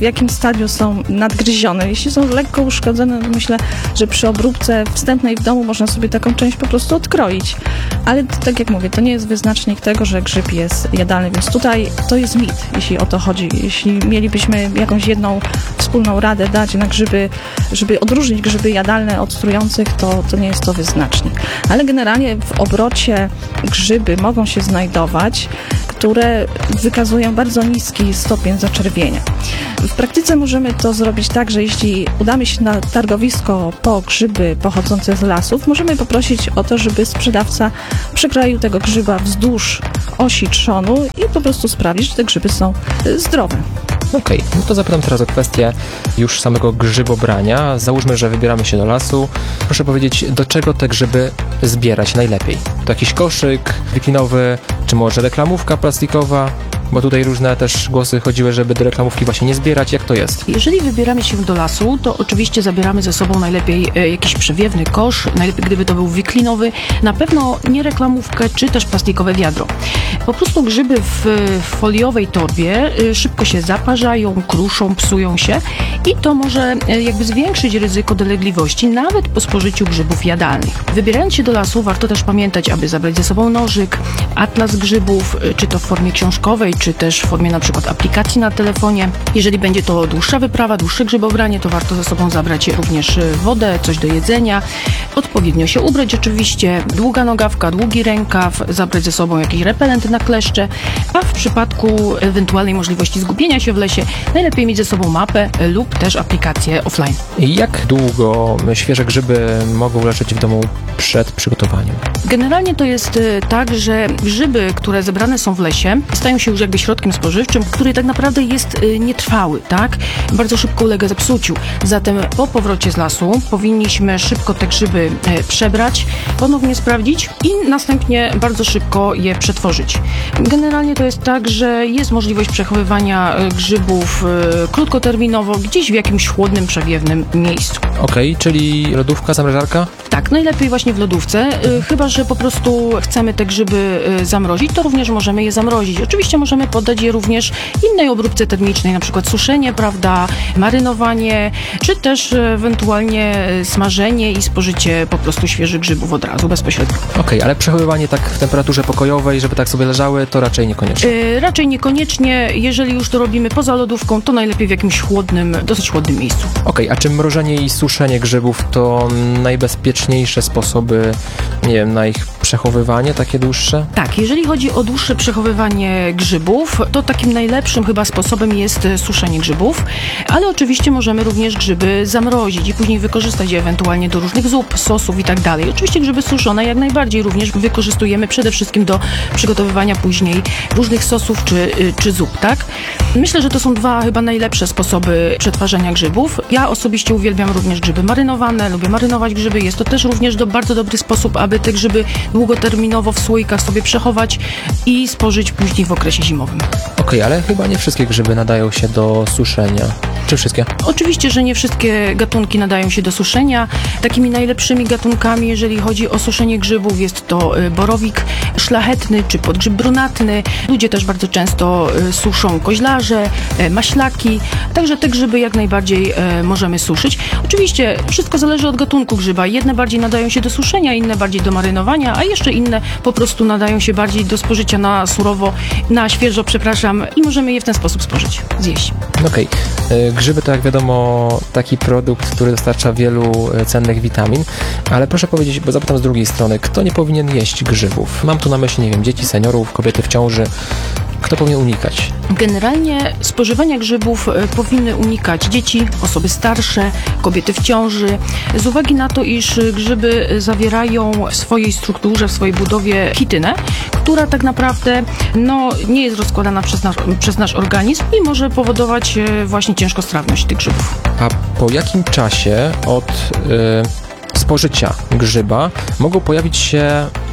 jakim stadium są nadgryzione. Jeśli są lekko uszkodzone, to myślę, że przy obróbce wstępnej w domu można sobie taką część po prostu odkroić. Ale to, tak jak mówię, to nie jest wyznacznik tego, że grzyb jest jadalny, więc tutaj to jest mit, jeśli o to chodzi. Jeśli mielibyśmy jakąś jedną wspólną radę dać na grzyby, żeby odróżnić grzyby jadalne od trujących, to, to nie jest to wyznacznik. Ale generalnie w obrocie grzyby mogą się znajdować, które wykazują bardzo niski stopień zaczerwienia. W praktyce możemy to zrobić tak, że jeśli udamy się na targowisko po grzyby pochodzące z lasów, możemy poprosić o to, żeby sprzedawca przekroił tego grzyba wzdłuż osi trzonu i po prostu sprawdzić, czy te grzyby są zdrowe. Okej, no to zapytam teraz o kwestię już samego grzybobrania. Załóżmy, że wybieramy się do lasu. Proszę powiedzieć, do czego te grzyby zbierać najlepiej? To jakiś koszyk wiklinowy, czy może reklamówka plastikowa? Bo tutaj różne też głosy chodziły, żeby do reklamówki właśnie nie zbierać. Jak to jest? Jeżeli wybieramy się do lasu, to oczywiście zabieramy ze sobą najlepiej e, jakiś przewiewny kosz, najlepiej gdyby to był wiklinowy, na pewno nie reklamówkę, czy też plastikowe wiadro. Po prostu grzyby w foliowej torbie e, szybko się zaparzają, kruszą, psują się i to może e, jakby zwiększyć ryzyko dolegliwości nawet po spożyciu grzybów jadalnych. Wybierając się do lasu, warto też pamiętać, aby zabrać ze sobą nożyk, atlas grzybów, e, czy to w formie książkowej, czy też w formie na przykład aplikacji na telefonie. Jeżeli będzie to dłuższa wyprawa, dłuższe grzybobranie, to warto ze sobą zabrać również wodę, coś do jedzenia, odpowiednio się ubrać oczywiście, długa nogawka, długi rękaw, zabrać ze sobą jakiś repelent na kleszcze, a w przypadku ewentualnej możliwości zgubienia się w lesie, najlepiej mieć ze sobą mapę lub też aplikację offline. I jak długo świeże grzyby mogą leżeć w domu przed przygotowaniem? Generalnie to jest y, tak, że grzyby, które zebrane są w lesie, stają się już jakby środkiem spożywczym, który tak naprawdę jest y, nietrwały, tak? Bardzo szybko ulega zepsuciu. Zatem po powrocie z lasu powinniśmy szybko te grzyby y, przebrać, ponownie sprawdzić i następnie bardzo szybko je przetworzyć. Generalnie to jest tak, że jest możliwość przechowywania y, grzybów y, krótkoterminowo, gdzieś w jakimś chłodnym, przewiewnym miejscu. Okej, czyli lodówka, zamrażarka? Tak, najlepiej właśnie w lodówce, y, chyba że po prostu chcemy te grzyby y, zamrozić, to również możemy je zamrozić. Oczywiście możemy poddać je również innej obróbce termicznej, na przykład suszenie, prawda, marynowanie, czy też y, ewentualnie y, smażenie i spożycie po prostu świeżych grzybów od razu, bezpośrednio. Okej, ale przechowywanie tak w temperaturze pokojowej, żeby tak sobie leżały, to raczej niekoniecznie. Y, raczej niekoniecznie, jeżeli już to robimy poza lodówką, to najlepiej w jakimś chłodnym, dosyć chłodnym miejscu. Okej, a czy mrożenie i suszenie grzybów to najbezpieczniejsze sposoby, nie wiem, na ich przechowywanie takie dłuższe? Tak, jeżeli chodzi o dłuższe przechowywanie grzybów, to takim najlepszym chyba sposobem jest suszenie grzybów, ale oczywiście możemy również grzyby zamrozić i później wykorzystać je ewentualnie do różnych zup, sosów i tak dalej. Oczywiście grzyby suszone jak najbardziej również wykorzystujemy przede wszystkim do przygotowywania później różnych sosów czy, czy zup, tak? Myślę, że to są dwa chyba najlepsze sposoby przetwarzania grzybów. Ja osobiście uwielbiam również grzyby marynowane, lubię marynować grzyby. Jest to też również do, bardzo dobry sposób, aby te grzyby długoterminowo w słoikach sobie przechować i spożyć później w okresie zimowym. Okej, ale chyba nie wszystkie grzyby nadają się do suszenia. Czy wszystkie? Oczywiście, że nie wszystkie gatunki nadają się do suszenia. Takimi najlepszymi gatunkami, jeżeli chodzi o suszenie grzybów, jest to y, borowik szlachetny czy podgrzyb brunatny. Ludzie też bardzo często y, suszą koźlarze, y, maślaki, także te grzyby jak najbardziej y, możemy suszyć. Oczywiście wszystko zależy od gatunku grzyba. Jedne bardziej nadają się do suszenia, inne bardziej do marynowania, a jeszcze inne po prostu nadają się bardziej do spożycia na surowo, na świeżo, przepraszam, i możemy je w ten sposób spożyć, zjeść. Okej. Grzyby to jak wiadomo taki produkt, który dostarcza wielu cennych witamin, ale proszę powiedzieć, bo zapytam z drugiej strony, kto nie powinien jeść grzybów? Mam tu na myśli, nie wiem, dzieci, seniorów, kobiety w ciąży. Kto powinien unikać? Generalnie spożywania grzybów e, powinny unikać dzieci, osoby starsze, kobiety w ciąży, z uwagi na to, iż grzyby zawierają w swojej strukturze, w swojej budowie chitynę, która tak naprawdę no, nie jest rozkładana przez nasz, przez nasz organizm i może powodować e, właśnie ciężkostrawność tych grzybów. A po jakim czasie od y, spożycia grzyba mogą pojawić się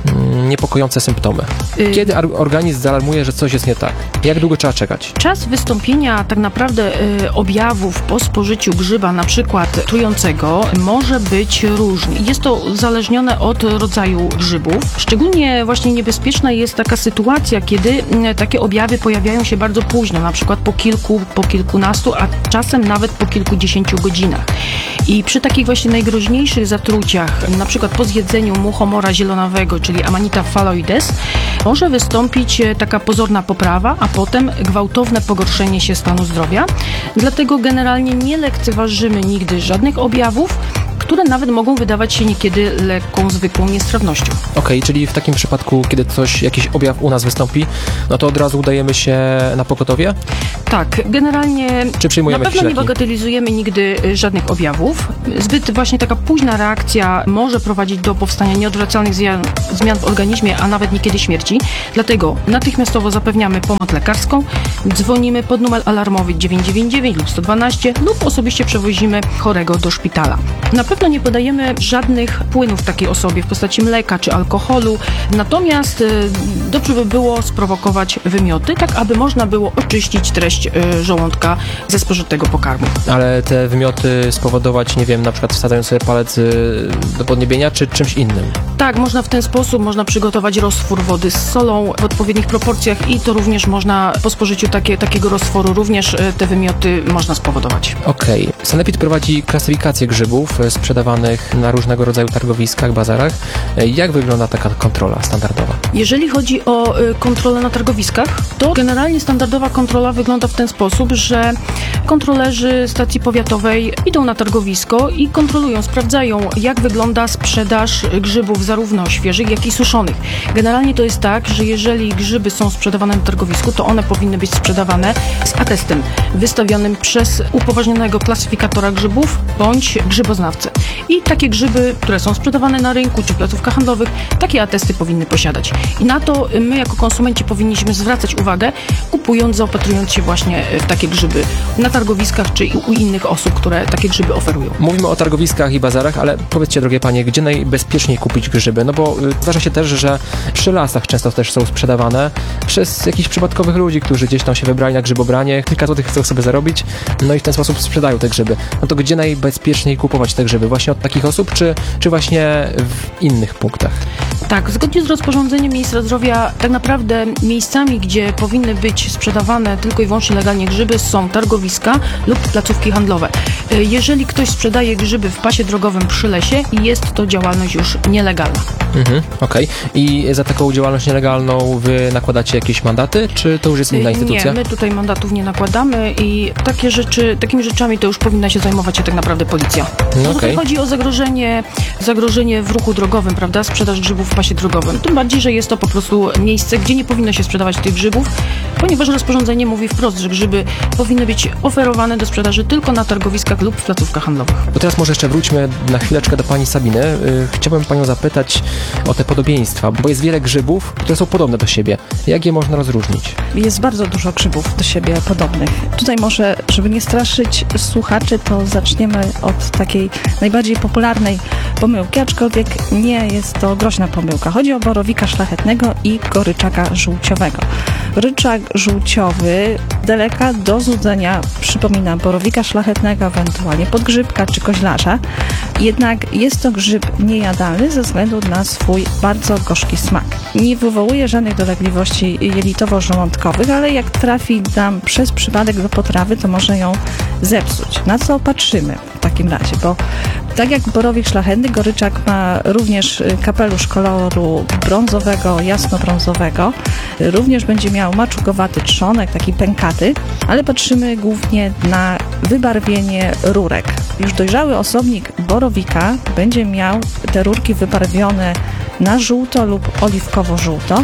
mm, niepokojące symptomy? Kiedy ar- organizm zaalarmuje, że coś jest nie tak? Jak długo trzeba czekać? Czas wystąpienia tak naprawdę y, objawów po spożyciu grzyba, na przykład trującego, może być różny. Jest to uzależnione od rodzaju grzybów. Szczególnie właśnie niebezpieczna jest taka sytuacja, kiedy y, takie objawy pojawiają się bardzo późno, na przykład po kilku, po kilkunastu, a czasem nawet po kilkudziesięciu godzinach. I przy takich właśnie najgroźniejszych zatruciach, na przykład po zjedzeniu muchomora zielonawego, czyli Amanita phalloides, może wystąpić taka pozorna poprawa, a potem gwałtowne pogorszenie się stanu zdrowia. Dlatego generalnie nie lekceważymy nigdy żadnych objawów, które nawet mogą wydawać się niekiedy lekką, zwykłą niestrawnością. Okej, okay, czyli w takim przypadku, kiedy coś, jakiś objaw u nas wystąpi, no to od razu udajemy się na pogotowie? Tak, generalnie Czy przyjmujemy na pewno jakieś nie leki? bagatelizujemy nigdy żadnych objawów. Zbyt właśnie taka późna reakcja może prowadzić do powstania nieodwracalnych zmian, zmian w organizmie, a nawet niekiedy śmierci. Dlatego natychmiastowo zapewniamy pomoc lekarską, dzwonimy pod numer alarmowy dziewięć dziewięć dziewięć lub sto dwanaście lub osobiście przewozimy chorego do szpitala. Na pewno nie podajemy żadnych płynów takiej osobie w postaci mleka czy alkoholu, natomiast y, dobrze by było sprowokować wymioty, tak aby można było oczyścić treść y, żołądka ze spożytego pokarmu. Ale te wymioty spowodować, nie wiem, na przykład wsadzając sobie palec y, do podniebienia, czy czymś innym? Tak, można w ten sposób, można przygotować roztwór wody z solą w odpowiednich proporcjach i to również można po spożyciu takie, takiego roztworu również y, te wymioty można spowodować. Okej. Okay. Sanepid prowadzi klasyfikację grzybów y, sprzedawanych na różnego rodzaju targowiskach, bazarach. Y, jak wygląda taka kontrola standardowa? Jeżeli chodzi o y, kontrolę na targowiskach, to generalnie standardowa kontrola wygląda w ten sposób, że kontrolerzy stacji powiatowej idą na targowisko i kontrolują, sprawdzają, jak wygląda sprzedaż grzybów zarówno świeżych, jak i suszonych. Generalnie to jest tak, że jeżeli grzyby są sprzedawane na targowisku, to one powinny być sprzedawane z atestem wystawionym przez upoważnionego klasyfikatora grzybów bądź grzyboznawcę. I takie grzyby, które są sprzedawane na rynku czy w placówkach handlowych, takie atesty powinny posiadać. I na to my jako konsumenci powinniśmy zwracać uwagę, kupując, zaopatrując się właśnie w takie grzyby na targowiskach czy u innych osób, które takie grzyby oferują. Mówimy o targowiskach i bazarach, ale powiedzcie, drogie panie, gdzie najbezpieczniej kupić grzyby? No bo y, zdarza się też, że przy lasach często też są sprzedawane przez jakichś przypadkowych ludzi, którzy gdzieś tam się wybrali na grzybobranie, kilka złotych chcą sobie zarobić, no i w ten sposób sprzedają te grzyby. No to gdzie najbezpieczniej kupować te grzyby? Właśnie od takich osób, czy, czy właśnie w innych punktach? Tak, zgodnie z rozporządzeniem ministra zdrowia tak naprawdę miejscami, gdzie powinny być sprzedawane tylko i wyłącznie legalnie grzyby, są targowiska lub placówki handlowe. Jeżeli ktoś sprzedaje grzyby w pasie drogowym przy lesie, jest to działalność już nielegalna. Mhm, okej. Okay. I za taką działalność nielegalną wy nakładacie jakieś mandaty, czy to już jest inna instytucja? Nie, my tutaj mandatów nie nakładamy i takie rzeczy, takimi rzeczami to już powinna się zajmować się tak naprawdę policja. No okay. Tutaj chodzi o zagrożenie, zagrożenie w ruchu drogowym, prawda, sprzedaż grzybów w pasie drogowym. Tym bardziej, że jest to po prostu miejsce, gdzie nie powinno się sprzedawać tych grzybów, ponieważ rozporządzenie mówi wprost, że grzyby powinny być oferowane do sprzedaży tylko na targowiskach lub w placówkach handlowych. To teraz może jeszcze wróćmy na chwileczkę do pani Sabiny. Chciałbym panią zapytać o te podobieństwa, bo jest wiele grzybów, które są podobne do siebie. Jak je można rozróżnić? Jest bardzo dużo grzybów do siebie podobnych. Tutaj może, żeby nie straszyć słuchaczy, to zaczniemy od takiej najbardziej popularnej pomyłki, aczkolwiek nie jest to groźna pomyłka. Chodzi o borowika szlachetnego i goryczaka żółciowego. Ryczak żółciowy daleka do złudzenia przypomina borowika szlachetnego, ewentualnie podgrzybka czy koźlarza. Jednak jest to grzyb niejadalny ze względu na swój bardzo gorzki smak. Nie wywołuje żadnych dolegliwości jelitowo-żołądkowych, ale jak trafi nam przez przypadek do potrawy, to może ją zepsuć. Na co patrzymy w takim razie? Bo tak jak borowik szlachetny, goryczak ma również kapelusz koloru brązowego, jasnobrązowego. Również będzie miał maczugowaty trzonek, taki pękaty, ale patrzymy głównie na wybarwienie rurek. Już dojrzały osobnik borowika będzie miał te rurki wybarwione na żółto lub oliwkowo-żółto.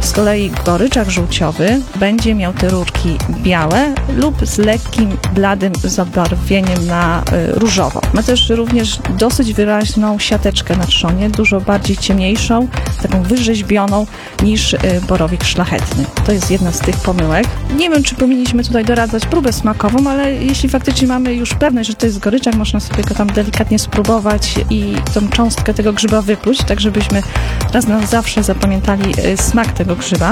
Z kolei goryczak żółciowy będzie miał te rurki białe lub z lekkim, bladym zabarwieniem na y, różowo. Ma też również dosyć wyraźną siateczkę na trzonie, dużo bardziej ciemniejszą, taką wyrzeźbioną niż y, borowik szlachetny. To jest jedna z tych pomyłek. Nie wiem, czy powinniśmy tutaj doradzać próbę smakową, ale jeśli faktycznie mamy już pewność, że to jest goryczak, można sobie go tam delikatnie spróbować i tą cząstkę tego grzyba wypluć, tak żebyśmy raz na zawsze zapamiętali y, smak tego grzyba.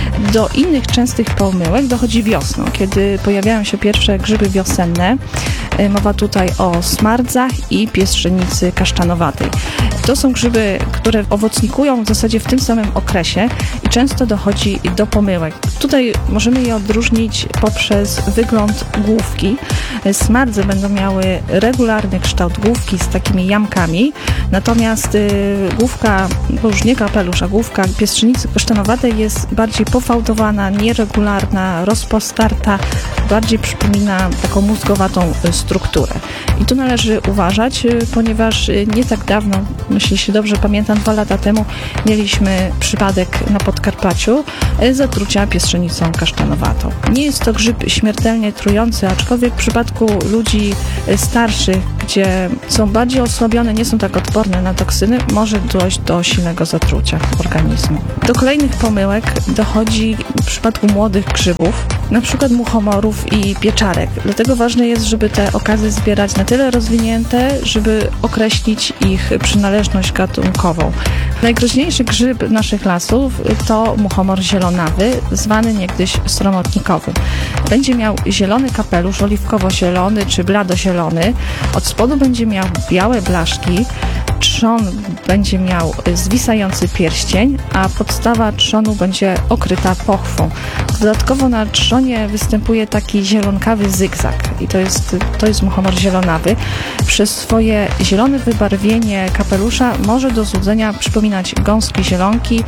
Do innych częstych pomyłek dochodzi wiosną, kiedy pojawiają się pierwsze grzyby wiosenne. Y, mowa tutaj o smardzach i piestrzenicy kasztanowatej. To są grzyby, które owocnikują w zasadzie w tym samym okresie i często dochodzi do pomyłek. Tutaj możemy je odróżnić poprzez wygląd główki. Smardze będą miały regularny kształt główki z takimi jamkami, natomiast y, główka, bo już nie kapelusz, a główka piestrzenicy kasztanowatej jest bardziej pofałdowana, nieregularna, rozpostarta, bardziej przypomina taką mózgowatą y, strukturę. I tu należy uważać, y, ponieważ y, nie tak dawno, jeśli się dobrze pamiętam, dwa lata temu mieliśmy przypadek na Podkarpaciu y, zatrucia piestrzenicą kasztanowatą. Nie jest to grzyb śmiertelnie trujący, aczkolwiek w przypadku ludzi y, starszych, gdzie są bardziej osłabione, nie są tak odporne na toksyny, może dojść do silnego zatrucia organizmu. Do kolejnych pomyłek dochodzi w przypadku młodych grzybów, na przykład muchomorów i pieczarek. Dlatego ważne jest, żeby te okazy zbierać na tyle rozwinięte, żeby określić ich przynależność gatunkową. Najgroźniejszy grzyb naszych lasów to muchomor zielonawy, zwany niegdyś sromotnikowym. Będzie miał zielony kapelusz, oliwkowo-zielony czy blado-zielony. Od spodu będzie miał białe blaszki, trzon będzie miał zwisający pierścień, a podstawa trzonu będzie okryta pochwą. Dodatkowo na trzonie występuje taki zielonkawy zygzak i to jest, to jest muchomor zielonawy. Przez swoje zielone wybarwienie kapelusza może do złudzenia przypominać gąski zielonki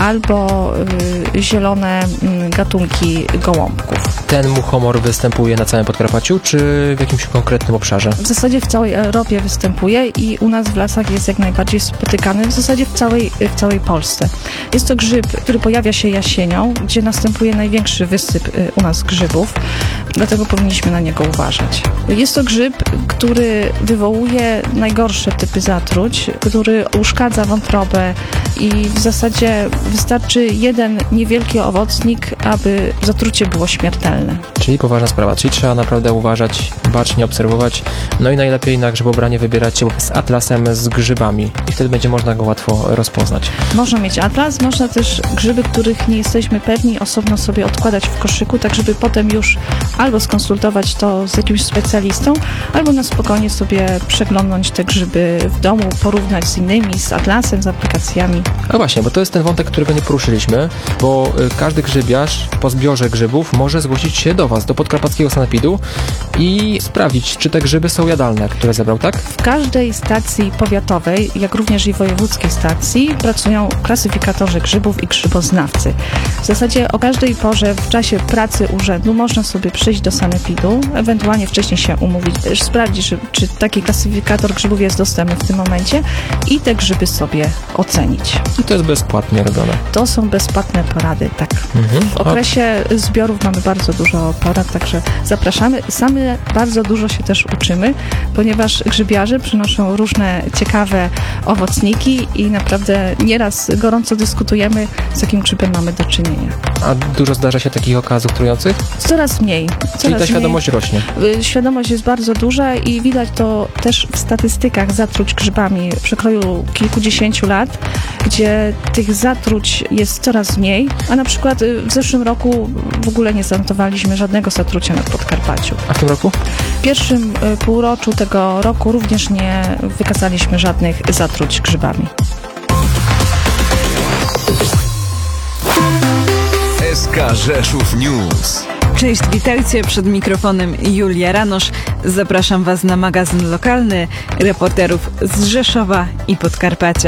albo y, zielone y, gatunki gołąbków. Ten muchomor występuje na całym Podkarpaciu, czy w jakimś konkretnym obszarze? W zasadzie w całej Europie występuje i u nas w lasach jest jak najbardziej spotykany, w zasadzie w całej, w całej Polsce. Jest to grzyb, który pojawia się jesienią, gdzie następuje największy wysyp u nas grzybów, dlatego powinniśmy na niego uważać. Jest to grzyb, który wywołuje najgorsze typy zatruć, który uszkadza wątrobę i w zasadzie wystarczy jeden niewielki owocnik, aby zatrucie było śmiertelne. Czyli poważna sprawa, czyli trzeba naprawdę uważać, bacznie obserwować, no i najlepiej na grzybobranie wybierać się z atlasem z grzybami i wtedy będzie można go łatwo rozpoznać. Można mieć atlas, można też grzyby, których nie jesteśmy pewni, osobno sobie odkładać w koszyku, tak żeby potem już albo skonsultować to z jakimś specjalistą, albo na spokojnie sobie przeglądnąć te grzyby w domu, porównać z innymi, z atlasem, z aplikacjami. A właśnie, bo to jest ten wątek, którego nie poruszyliśmy, bo każdy grzybiarz po zbiorze grzybów może zgłosić się do Was, do Podkarpackiego Sanepidu i sprawdzić, czy te grzyby są jadalne, które zebrał, tak? W każdej stacji powiatowej, jak również i wojewódzkiej stacji, pracują klasyfikatorzy grzybów i grzyboznawcy. W zasadzie o każdej porze w czasie pracy urzędu można sobie przyjść do sanepidu, ewentualnie wcześniej się umówić, sprawdzić, czy taki klasyfikator grzybów jest dostępny w tym momencie i te grzyby sobie ocenić. I to jest bezpłatnie robione. To są bezpłatne porady, tak. Mhm. W okresie zbiorów mamy bardzo dużo porad, także zapraszamy. Sami bardzo dużo się też uczymy, ponieważ grzybiarze przynoszą różne ciekawe owocniki i naprawdę nieraz gorąco dyskutujemy, z jakim grzybem mamy do czynienia. A dużo zdarza się takich okazów trujących? Coraz mniej. Coraz Czyli ta mniej. świadomość rośnie. Świadomość jest bardzo duża i widać to też w statystykach zatruć grzybami w przekroju kilkudziesięciu lat, gdzie tych zatruć jest coraz mniej, a na przykład w zeszłym roku w ogóle nie zanotowaliśmy żadnego zatrucia na Podkarpaciu. A w tym roku? W pierwszym półroczu tego roku również nie wykazaliśmy żadnych zatruć grzybami. S K Rzeszów News. Cześć, witajcie, przed mikrofonem Julia Ranosz. Zapraszam Was na magazyn lokalny reporterów z Rzeszowa i Podkarpacia.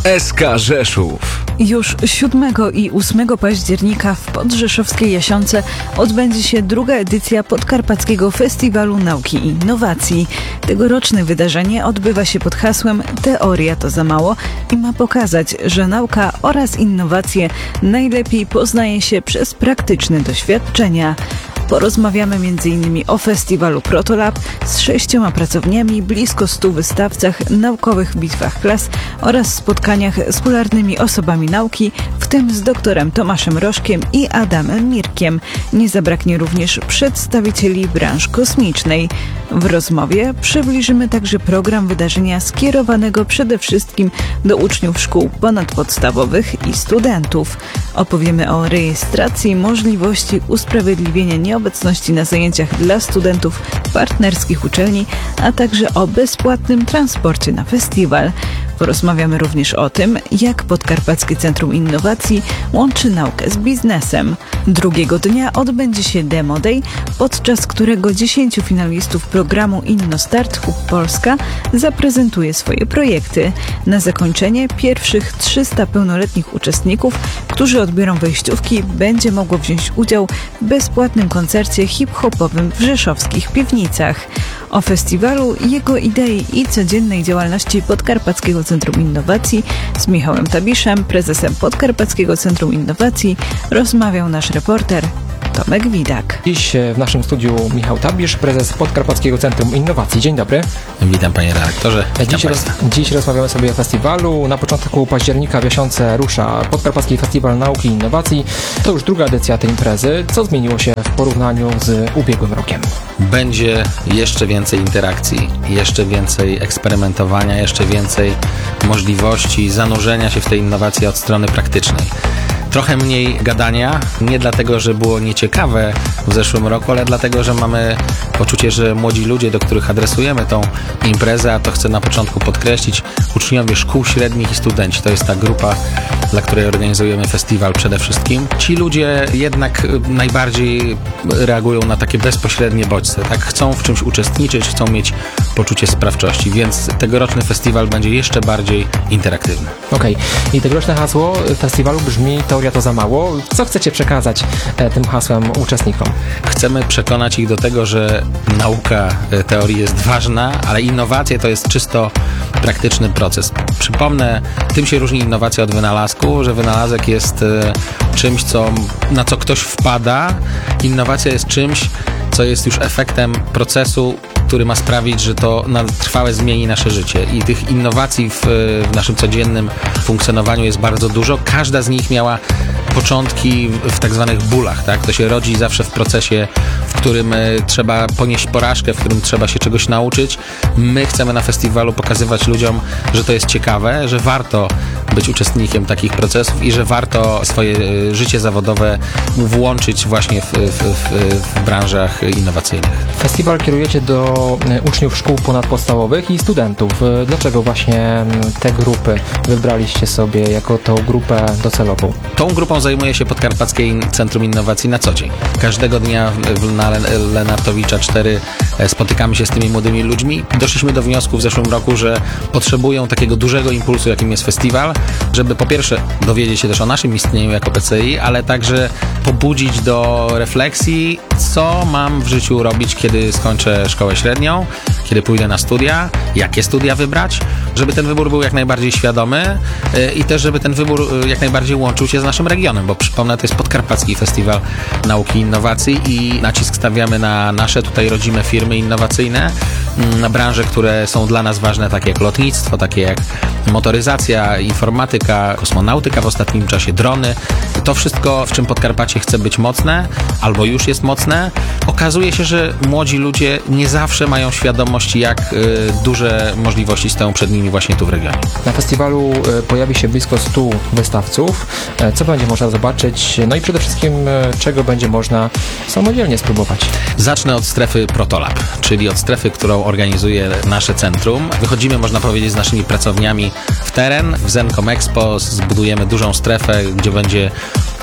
S K Rzeszów. Już siódmego i ósmego października w podrzeszowskiej Jasionce odbędzie się druga edycja Podkarpackiego Festiwalu Nauki i Innowacji. Tegoroczne wydarzenie odbywa się pod hasłem Teoria to za mało i ma pokazać, że nauka oraz innowacje najlepiej poznaje się przez praktyczne doświadczenia. Porozmawiamy między innymi o festiwalu Protolab z sześcioma pracowniami, blisko stu wystawcach, naukowych bitwach klas oraz spotkaniach z popularnymi osobami nauki, w tym z doktorem Tomaszem Rożkiem i Adamem Mirkiem. Nie zabraknie również przedstawicieli branży kosmicznej. W rozmowie przybliżymy także program wydarzenia skierowanego przede wszystkim do uczniów szkół ponadpodstawowych i studentów. Opowiemy o rejestracji, możliwości usprawiedliwienia nieobecności na zajęciach dla studentów partnerskich uczelni, a także o bezpłatnym transporcie na festiwal. Porozmawiamy również o tym, jak Podkarpackie Centrum Innowacji łączy naukę z biznesem. Drugiego dnia odbędzie się Demo Day, podczas którego dziesięciu finalistów programu InnoStart Hub Polska zaprezentuje swoje projekty. Na zakończenie pierwszych trzysta pełnoletnich uczestników, którzy odbiorą wejściówki, będzie mogło wziąć udział w bezpłatnym koncercie hip-hopowym w rzeszowskich piwnicach. O festiwalu, jego idei i codziennej działalności Podkarpackiego Centrum Innowacji z Michałem Tabiszem, prezesem Podkarpackiego Centrum Innowacji, rozmawiał nasz reporter Tomek Widak. Dziś w naszym studiu Michał Tabisz, prezes Podkarpackiego Centrum Innowacji. Dzień dobry. Witam panie redaktorze. Dziś, roz, dziś rozmawiamy sobie o festiwalu. Na początku października w Jasionce rusza Podkarpacki Festiwal Nauki i Innowacji. To już druga edycja tej imprezy. Co zmieniło się w porównaniu z ubiegłym rokiem? Będzie jeszcze więcej interakcji, jeszcze więcej eksperymentowania, jeszcze więcej możliwości zanurzenia się w tej innowacji od strony praktycznej. Trochę mniej gadania, nie dlatego, że było nieciekawe w zeszłym roku, ale dlatego, że mamy poczucie, że młodzi ludzie, do których adresujemy tą imprezę, a to chcę na początku podkreślić, uczniowie szkół średnich i studenci, to jest ta grupa, dla której organizujemy festiwal przede wszystkim. Ci ludzie jednak najbardziej reagują na takie bezpośrednie bodźce, tak? Chcą w czymś uczestniczyć, chcą mieć poczucie sprawczości, więc tegoroczny festiwal będzie jeszcze bardziej interaktywny. Okej. Okay. I tegoroczne hasło festiwalu brzmi Teoria to za mało. Co chcecie przekazać e, tym hasłem uczestnikom? Chcemy przekonać ich do tego, że nauka teorii jest ważna, ale innowacje to jest czysto praktyczny proces. Przypomnę, tym się różni innowacja od wynalazku, że wynalazek jest e, czymś, co, na co ktoś wpada. Innowacja jest czymś, co jest już efektem procesu, który ma sprawić, że to na trwałe zmieni nasze życie. I tych innowacji w, w naszym codziennym funkcjonowaniu jest bardzo dużo. Każda z nich miała początki w, w tak zwanych bólach, tak? To się rodzi zawsze w procesie, w którym y, trzeba ponieść porażkę, w którym trzeba się czegoś nauczyć. My chcemy na festiwalu pokazywać ludziom, że to jest ciekawe, że warto być uczestnikiem takich procesów i że warto swoje y, życie zawodowe włączyć właśnie w, w, w, w branżach innowacyjnych. Festiwal kierujecie do uczniów szkół ponadpodstawowych i studentów. Dlaczego właśnie te grupy wybraliście sobie jako tą grupę docelową? Tą grupą zajmuje się Podkarpackie Centrum Innowacji na co dzień. Każdego dnia na Lenartowicza cztery spotykamy się z tymi młodymi ludźmi. Doszliśmy do wniosku w zeszłym roku, że potrzebują takiego dużego impulsu, jakim jest festiwal, żeby po pierwsze dowiedzieć się też o naszym istnieniu jako P C I, ale także pobudzić do refleksji, co mam w życiu robić, kiedy skończę szkołę średnią, kiedy pójdę na studia, jakie studia wybrać, żeby ten wybór był jak najbardziej świadomy i też, żeby ten wybór jak najbardziej łączył się z naszym regionem, bo przypomnę, to jest Podkarpacki Festiwal Nauki i Innowacji i nacisk stawiamy na nasze tutaj rodzime firmy innowacyjne, na branże, które są dla nas ważne, takie jak lotnictwo, takie jak motoryzacja, informatyka, kosmonautyka w ostatnim czasie, drony. To wszystko, w czym Podkarpacie chce być mocne, albo już jest mocne. Okazuje się, że młodzi ludzie nie zawsze mają świadomość, jak y, duże możliwości stoją przed nimi właśnie tu w regionie. Na festiwalu y, pojawi się blisko stu wystawców. Y, co będzie można zobaczyć? No i przede wszystkim, y, czego będzie można samodzielnie spróbować? Zacznę od strefy Protolab, czyli od strefy, którą organizuje nasze centrum. Wychodzimy, można powiedzieć, z naszymi pracowniami w teren. W Zencom Expo zbudujemy dużą strefę, gdzie będzie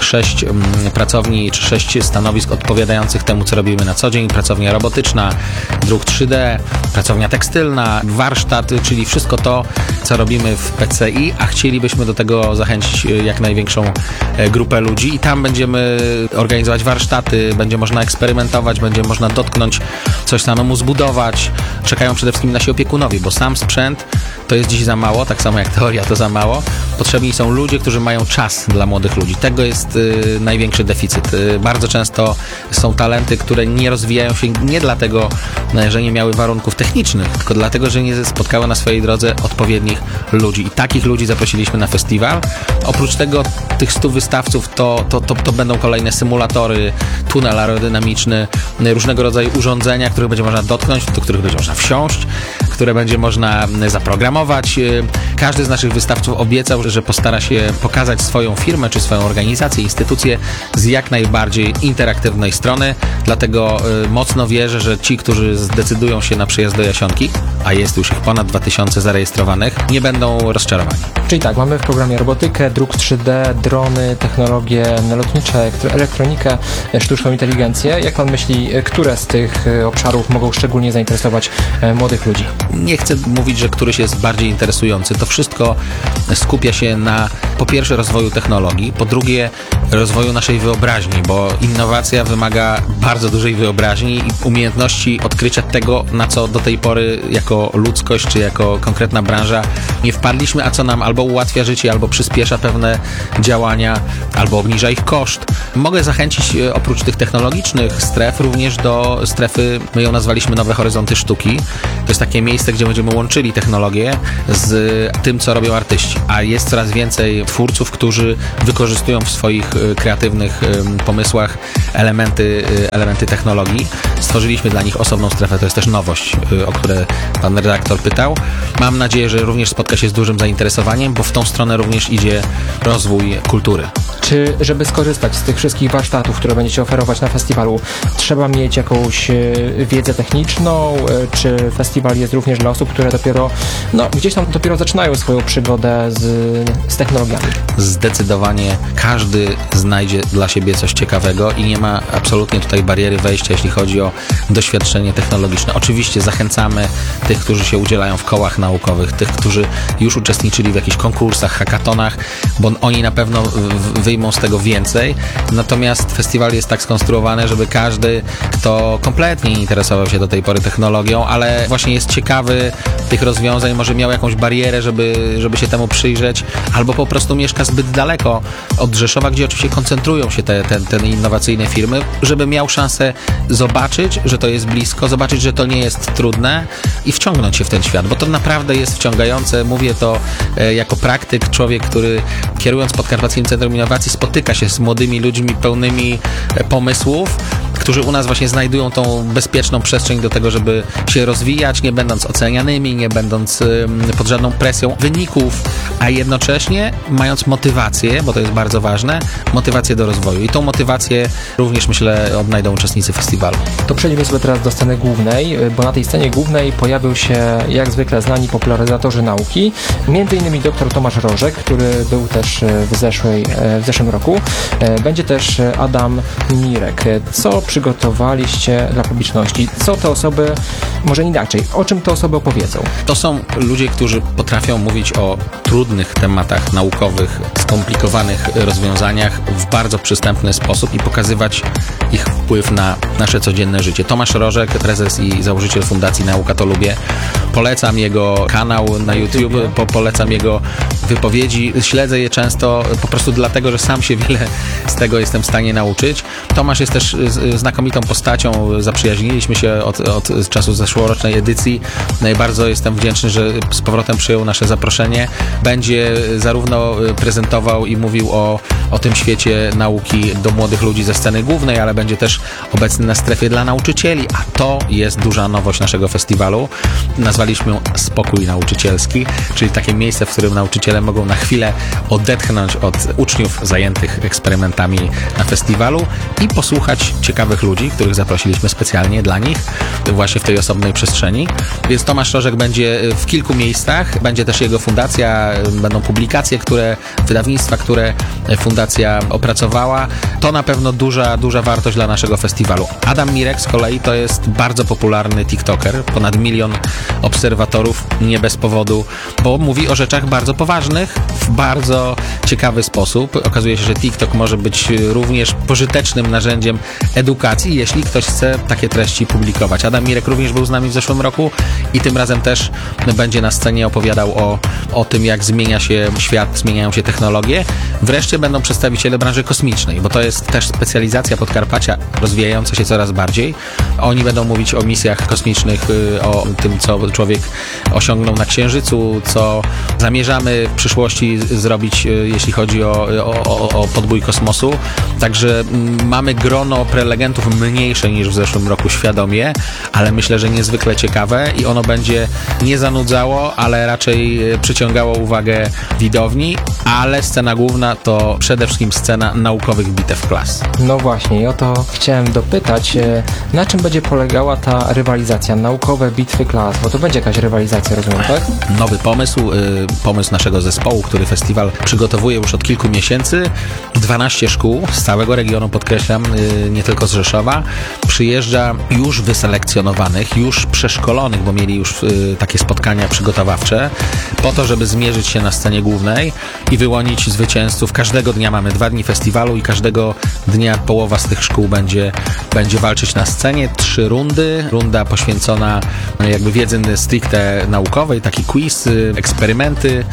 sześć mm, pracowni czy sześć stanowisk odpowiadających temu, co robimy na co dzień. Pracownia robotyczna, druk trzy D, pracownia tekstylna, warsztat, czyli wszystko to, co robimy w P C I, a chcielibyśmy do tego zachęcić jak największą grupę ludzi i tam będziemy organizować warsztaty, będzie można eksperymentować, będzie można dotknąć, coś samemu zbudować. Czekają przede wszystkim nasi opiekunowie, bo sam sprzęt to jest dziś za mało, tak samo jak teoria to za mało. Potrzebni są ludzie, którzy mają czas dla młodych ludzi. Tego jest y, największy deficyt. Y, bardzo często są talenty, które nie rozwijają się nie dlatego, że nie miały warunków technicznych, tylko dlatego, że nie spotkały na swojej drodze odpowiednich ludzi. I takich ludzi zaprosiliśmy na festiwal. Oprócz tego tych stu wystawców to, to, to, to będą kolejne symulatory, tunel aerodynamiczny, różnego rodzaju urządzenia, których będzie można dotknąć, do których będzie można wsiąść, które będzie można zaprogramować. Każdy z naszych wystawców obiecał, że postara się pokazać swoją firmę, czy swoją organizację, instytucję z jak najbardziej interaktywnej strony. Dlatego mocno wierzę, że ci, którzy zdecydują się na przyjazd do Jasionki, a jest już ich ponad dwa tysiące zarejestrowanych, nie będą rozczarowani. Czyli tak, mamy w programie robotykę, druk trzy D, drony, technologie lotnicze, elektronikę, sztuczną inteligencję. Jak pan myśli, które z tych obszarów mogą szczególnie zainteresować młodych ludzi? Nie chcę mówić, że któryś jest bardziej interesujący. To wszystko skupia się na, po pierwsze, rozwoju technologii, po drugie, rozwoju naszej wyobraźni, bo innowacja wymaga bardzo dużej wyobraźni i umiejętności odkrycia tego, na co do tej pory jako ludzkość, czy jako konkretna branża nie wpadliśmy, a co nam albo ułatwia życie, albo przyspiesza pewne działania, albo obniża ich koszt. Mogę zachęcić oprócz tych technologicznych stref również do strefy, my ją nazwaliśmy Nowe Horyzonty Sztuki. To jest takie miejsce, gdzie będziemy łączyli technologię z tym, co robią artyści. A jest coraz więcej twórców, którzy wykorzystują w swoich kreatywnych pomysłach elementy, elementy technologii. Stworzyliśmy dla nich osobną strefę, to jest też nowość, o które pan redaktor pytał. Mam nadzieję, że również spotka się z dużym zainteresowaniem, bo w tą stronę również idzie rozwój kultury. Czy żeby skorzystać z tych wszystkich warsztatów, które będziecie oferować na festiwalu, trzeba mieć jakąś wiedzę techniczną, czy festiwal jest również dla osób, które dopiero, no gdzieś tam dopiero zaczynają swoją przygodę z, z technologiami? Zdecydowanie każdy znajdzie dla siebie coś ciekawego i nie ma absolutnie tutaj bariery wejścia, jeśli chodzi o doświadczenie technologiczne. Oczywiście zachęcamy tych, którzy się udzielają w kołach naukowych, tych, którzy już uczestniczyli w jakichś konkursach, hackatonach, bo oni na pewno wyjmą z tego więcej. Natomiast festiwal jest tak skonstruowany, żeby każdy, kto kompletnie nie interesował się do tej pory technologią, ale właśnie jest ciekawy tych rozwiązań, może miał jakąś barierę, żeby, żeby się temu przyjrzeć, albo po prostu mieszka zbyt daleko od Rzeszowa, gdzie oczywiście koncentrują się te, te, te innowacyjne firmy, żeby miał szansę zobaczyć, że to jest blisko, zobaczyć, że to nie jest trudne i wciągnąć się w ten świat, bo to naprawdę jest wciągające. Mówię to e, jako praktyk, człowiek, który kierując Podkarpackim Centrum Innowacji spotyka się z młodymi ludźmi pełnymi e, pomysłów, którzy u nas właśnie znajdują tą bezpieczną przestrzeń do tego, żeby się rozwijać, nie będąc ocenianymi, nie będąc y, pod żadną presją wyników, a jednocześnie mając motywację, bo to jest bardzo ważne, motywację do rozwoju. I tą motywację również, myślę, odnajdą uczestnicy festiwalu. To przejdźmy sobie teraz do sceny głównej, bo na tej scenie głównej pojawił się jak zwykle znani popularyzatorzy nauki, między innymi dr Tomasz Rożek, który był też w, zeszłej, w zeszłym roku. Będzie też Adam Mirek. Co przygotowaliście dla publiczności? Co te osoby, może inaczej, o czym te osoby opowiedzą? To są ludzie, którzy potrafią mówić o trudnych tematach naukowych, skomplikowanych rozwiązaniach w bardzo przystępny sposób i pokazywać ich wpływ na nasze codzienne życie. Tomasz Rożek, prezes i założyciel Fundacji Nauka to Lubię. Polecam jego kanał na YouTube, po, polecam jego wypowiedzi. Śledzę je często po prostu dlatego, że sam się wiele z tego jestem w stanie nauczyć. Tomasz jest też znakomitą postacią. Zaprzyjaźniliśmy się od, od czasu zeszłorocznej edycji. Bardzo jestem wdzięczny, że z powrotem przyjął nasze zaproszenie. Będzie zarówno prezentował i mówił o, o tym świecie nauki do młodych ludzi ze sceny głównej, ale będzie też obecny na strefie dla nauczycieli, a to jest duża nowość naszego festiwalu. Nazwaliśmy ją Spokój Nauczycielski, czyli takie miejsce, w którym nauczyciele mogą na chwilę odetchnąć od uczniów zajętych eksperymentami na festiwalu i posłuchać ciekawych ciekawych ludzi, których zaprosiliśmy specjalnie dla nich, właśnie w tej osobnej przestrzeni. Więc Tomasz Rożek będzie w kilku miejscach, będzie też jego fundacja, będą publikacje, które, wydawnictwa, które fundacja opracowała. To na pewno duża, duża wartość dla naszego festiwalu. Adam Mirek z kolei to jest bardzo popularny TikToker, ponad milion obserwatorów, nie bez powodu, bo mówi o rzeczach bardzo poważnych, w bardzo ciekawy sposób. Okazuje się, że TikTok może być również pożytecznym narzędziem edukacji, jeśli ktoś chce takie treści publikować. Adam Mirek również był z nami w zeszłym roku i tym razem też będzie na scenie opowiadał o, o tym, jak zmienia się świat, zmieniają się technologie. Wreszcie będą przedstawiciele branży kosmicznej, bo to jest też specjalizacja Podkarpacia rozwijająca się coraz bardziej. Oni będą mówić o misjach kosmicznych, o tym, co człowiek osiągnął na Księżycu, co zamierzamy w przyszłości zrobić, jeśli chodzi o, o, o podbój kosmosu. Także mamy grono prelegentów mniejsze niż w zeszłym roku świadomie, ale myślę, że niezwykle ciekawe i ono będzie nie zanudzało, ale raczej przyciągało uwagę widowni, ale scena główna to przede wszystkim scena naukowych bitew klas. No właśnie, i o to chciałem dopytać, e, na czym będzie polegała ta rywalizacja, naukowe bitwy klas, bo to będzie jakaś rywalizacja, rozumiem, tak? Nowy pomysł, y, pomysł naszego zespołu, który festiwal przygotowuje już od kilku miesięcy. dwanaście szkół z całego regionu, podkreślam, y, nie tylko z Rzeszowa, przyjeżdża już wyselekcjonowanych, już przeszkolonych, bo mieli już y, takie spotkania przygotowawcze, po to, żeby zmierzyć się na scenie głównej i wyłonić zwycięzców. Każdego dnia mamy dwa dni festiwalu i każdego dnia połowa z tych szkół będzie, będzie walczyć na scenie. Trzy rundy. Runda poświęcona jakby wiedzy stricte naukowej, taki quiz, eksperymenty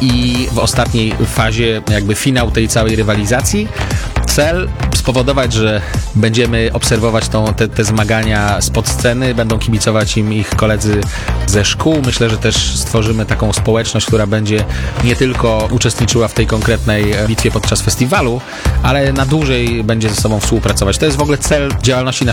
i w ostatniej fazie jakby finał tej całej rywalizacji. Cel spowodować, że będziemy obserwować tą, te, te zmagania spod sceny, będą kibicować im ich koledzy ze szkół. Myślę, że też stworzymy taką społeczność, która będzie nie tylko uczestniczyła w tej konkretnej bitwie podczas festiwalu, ale na dłużej będzie ze sobą współpracować. To jest w ogóle cel działalności naszego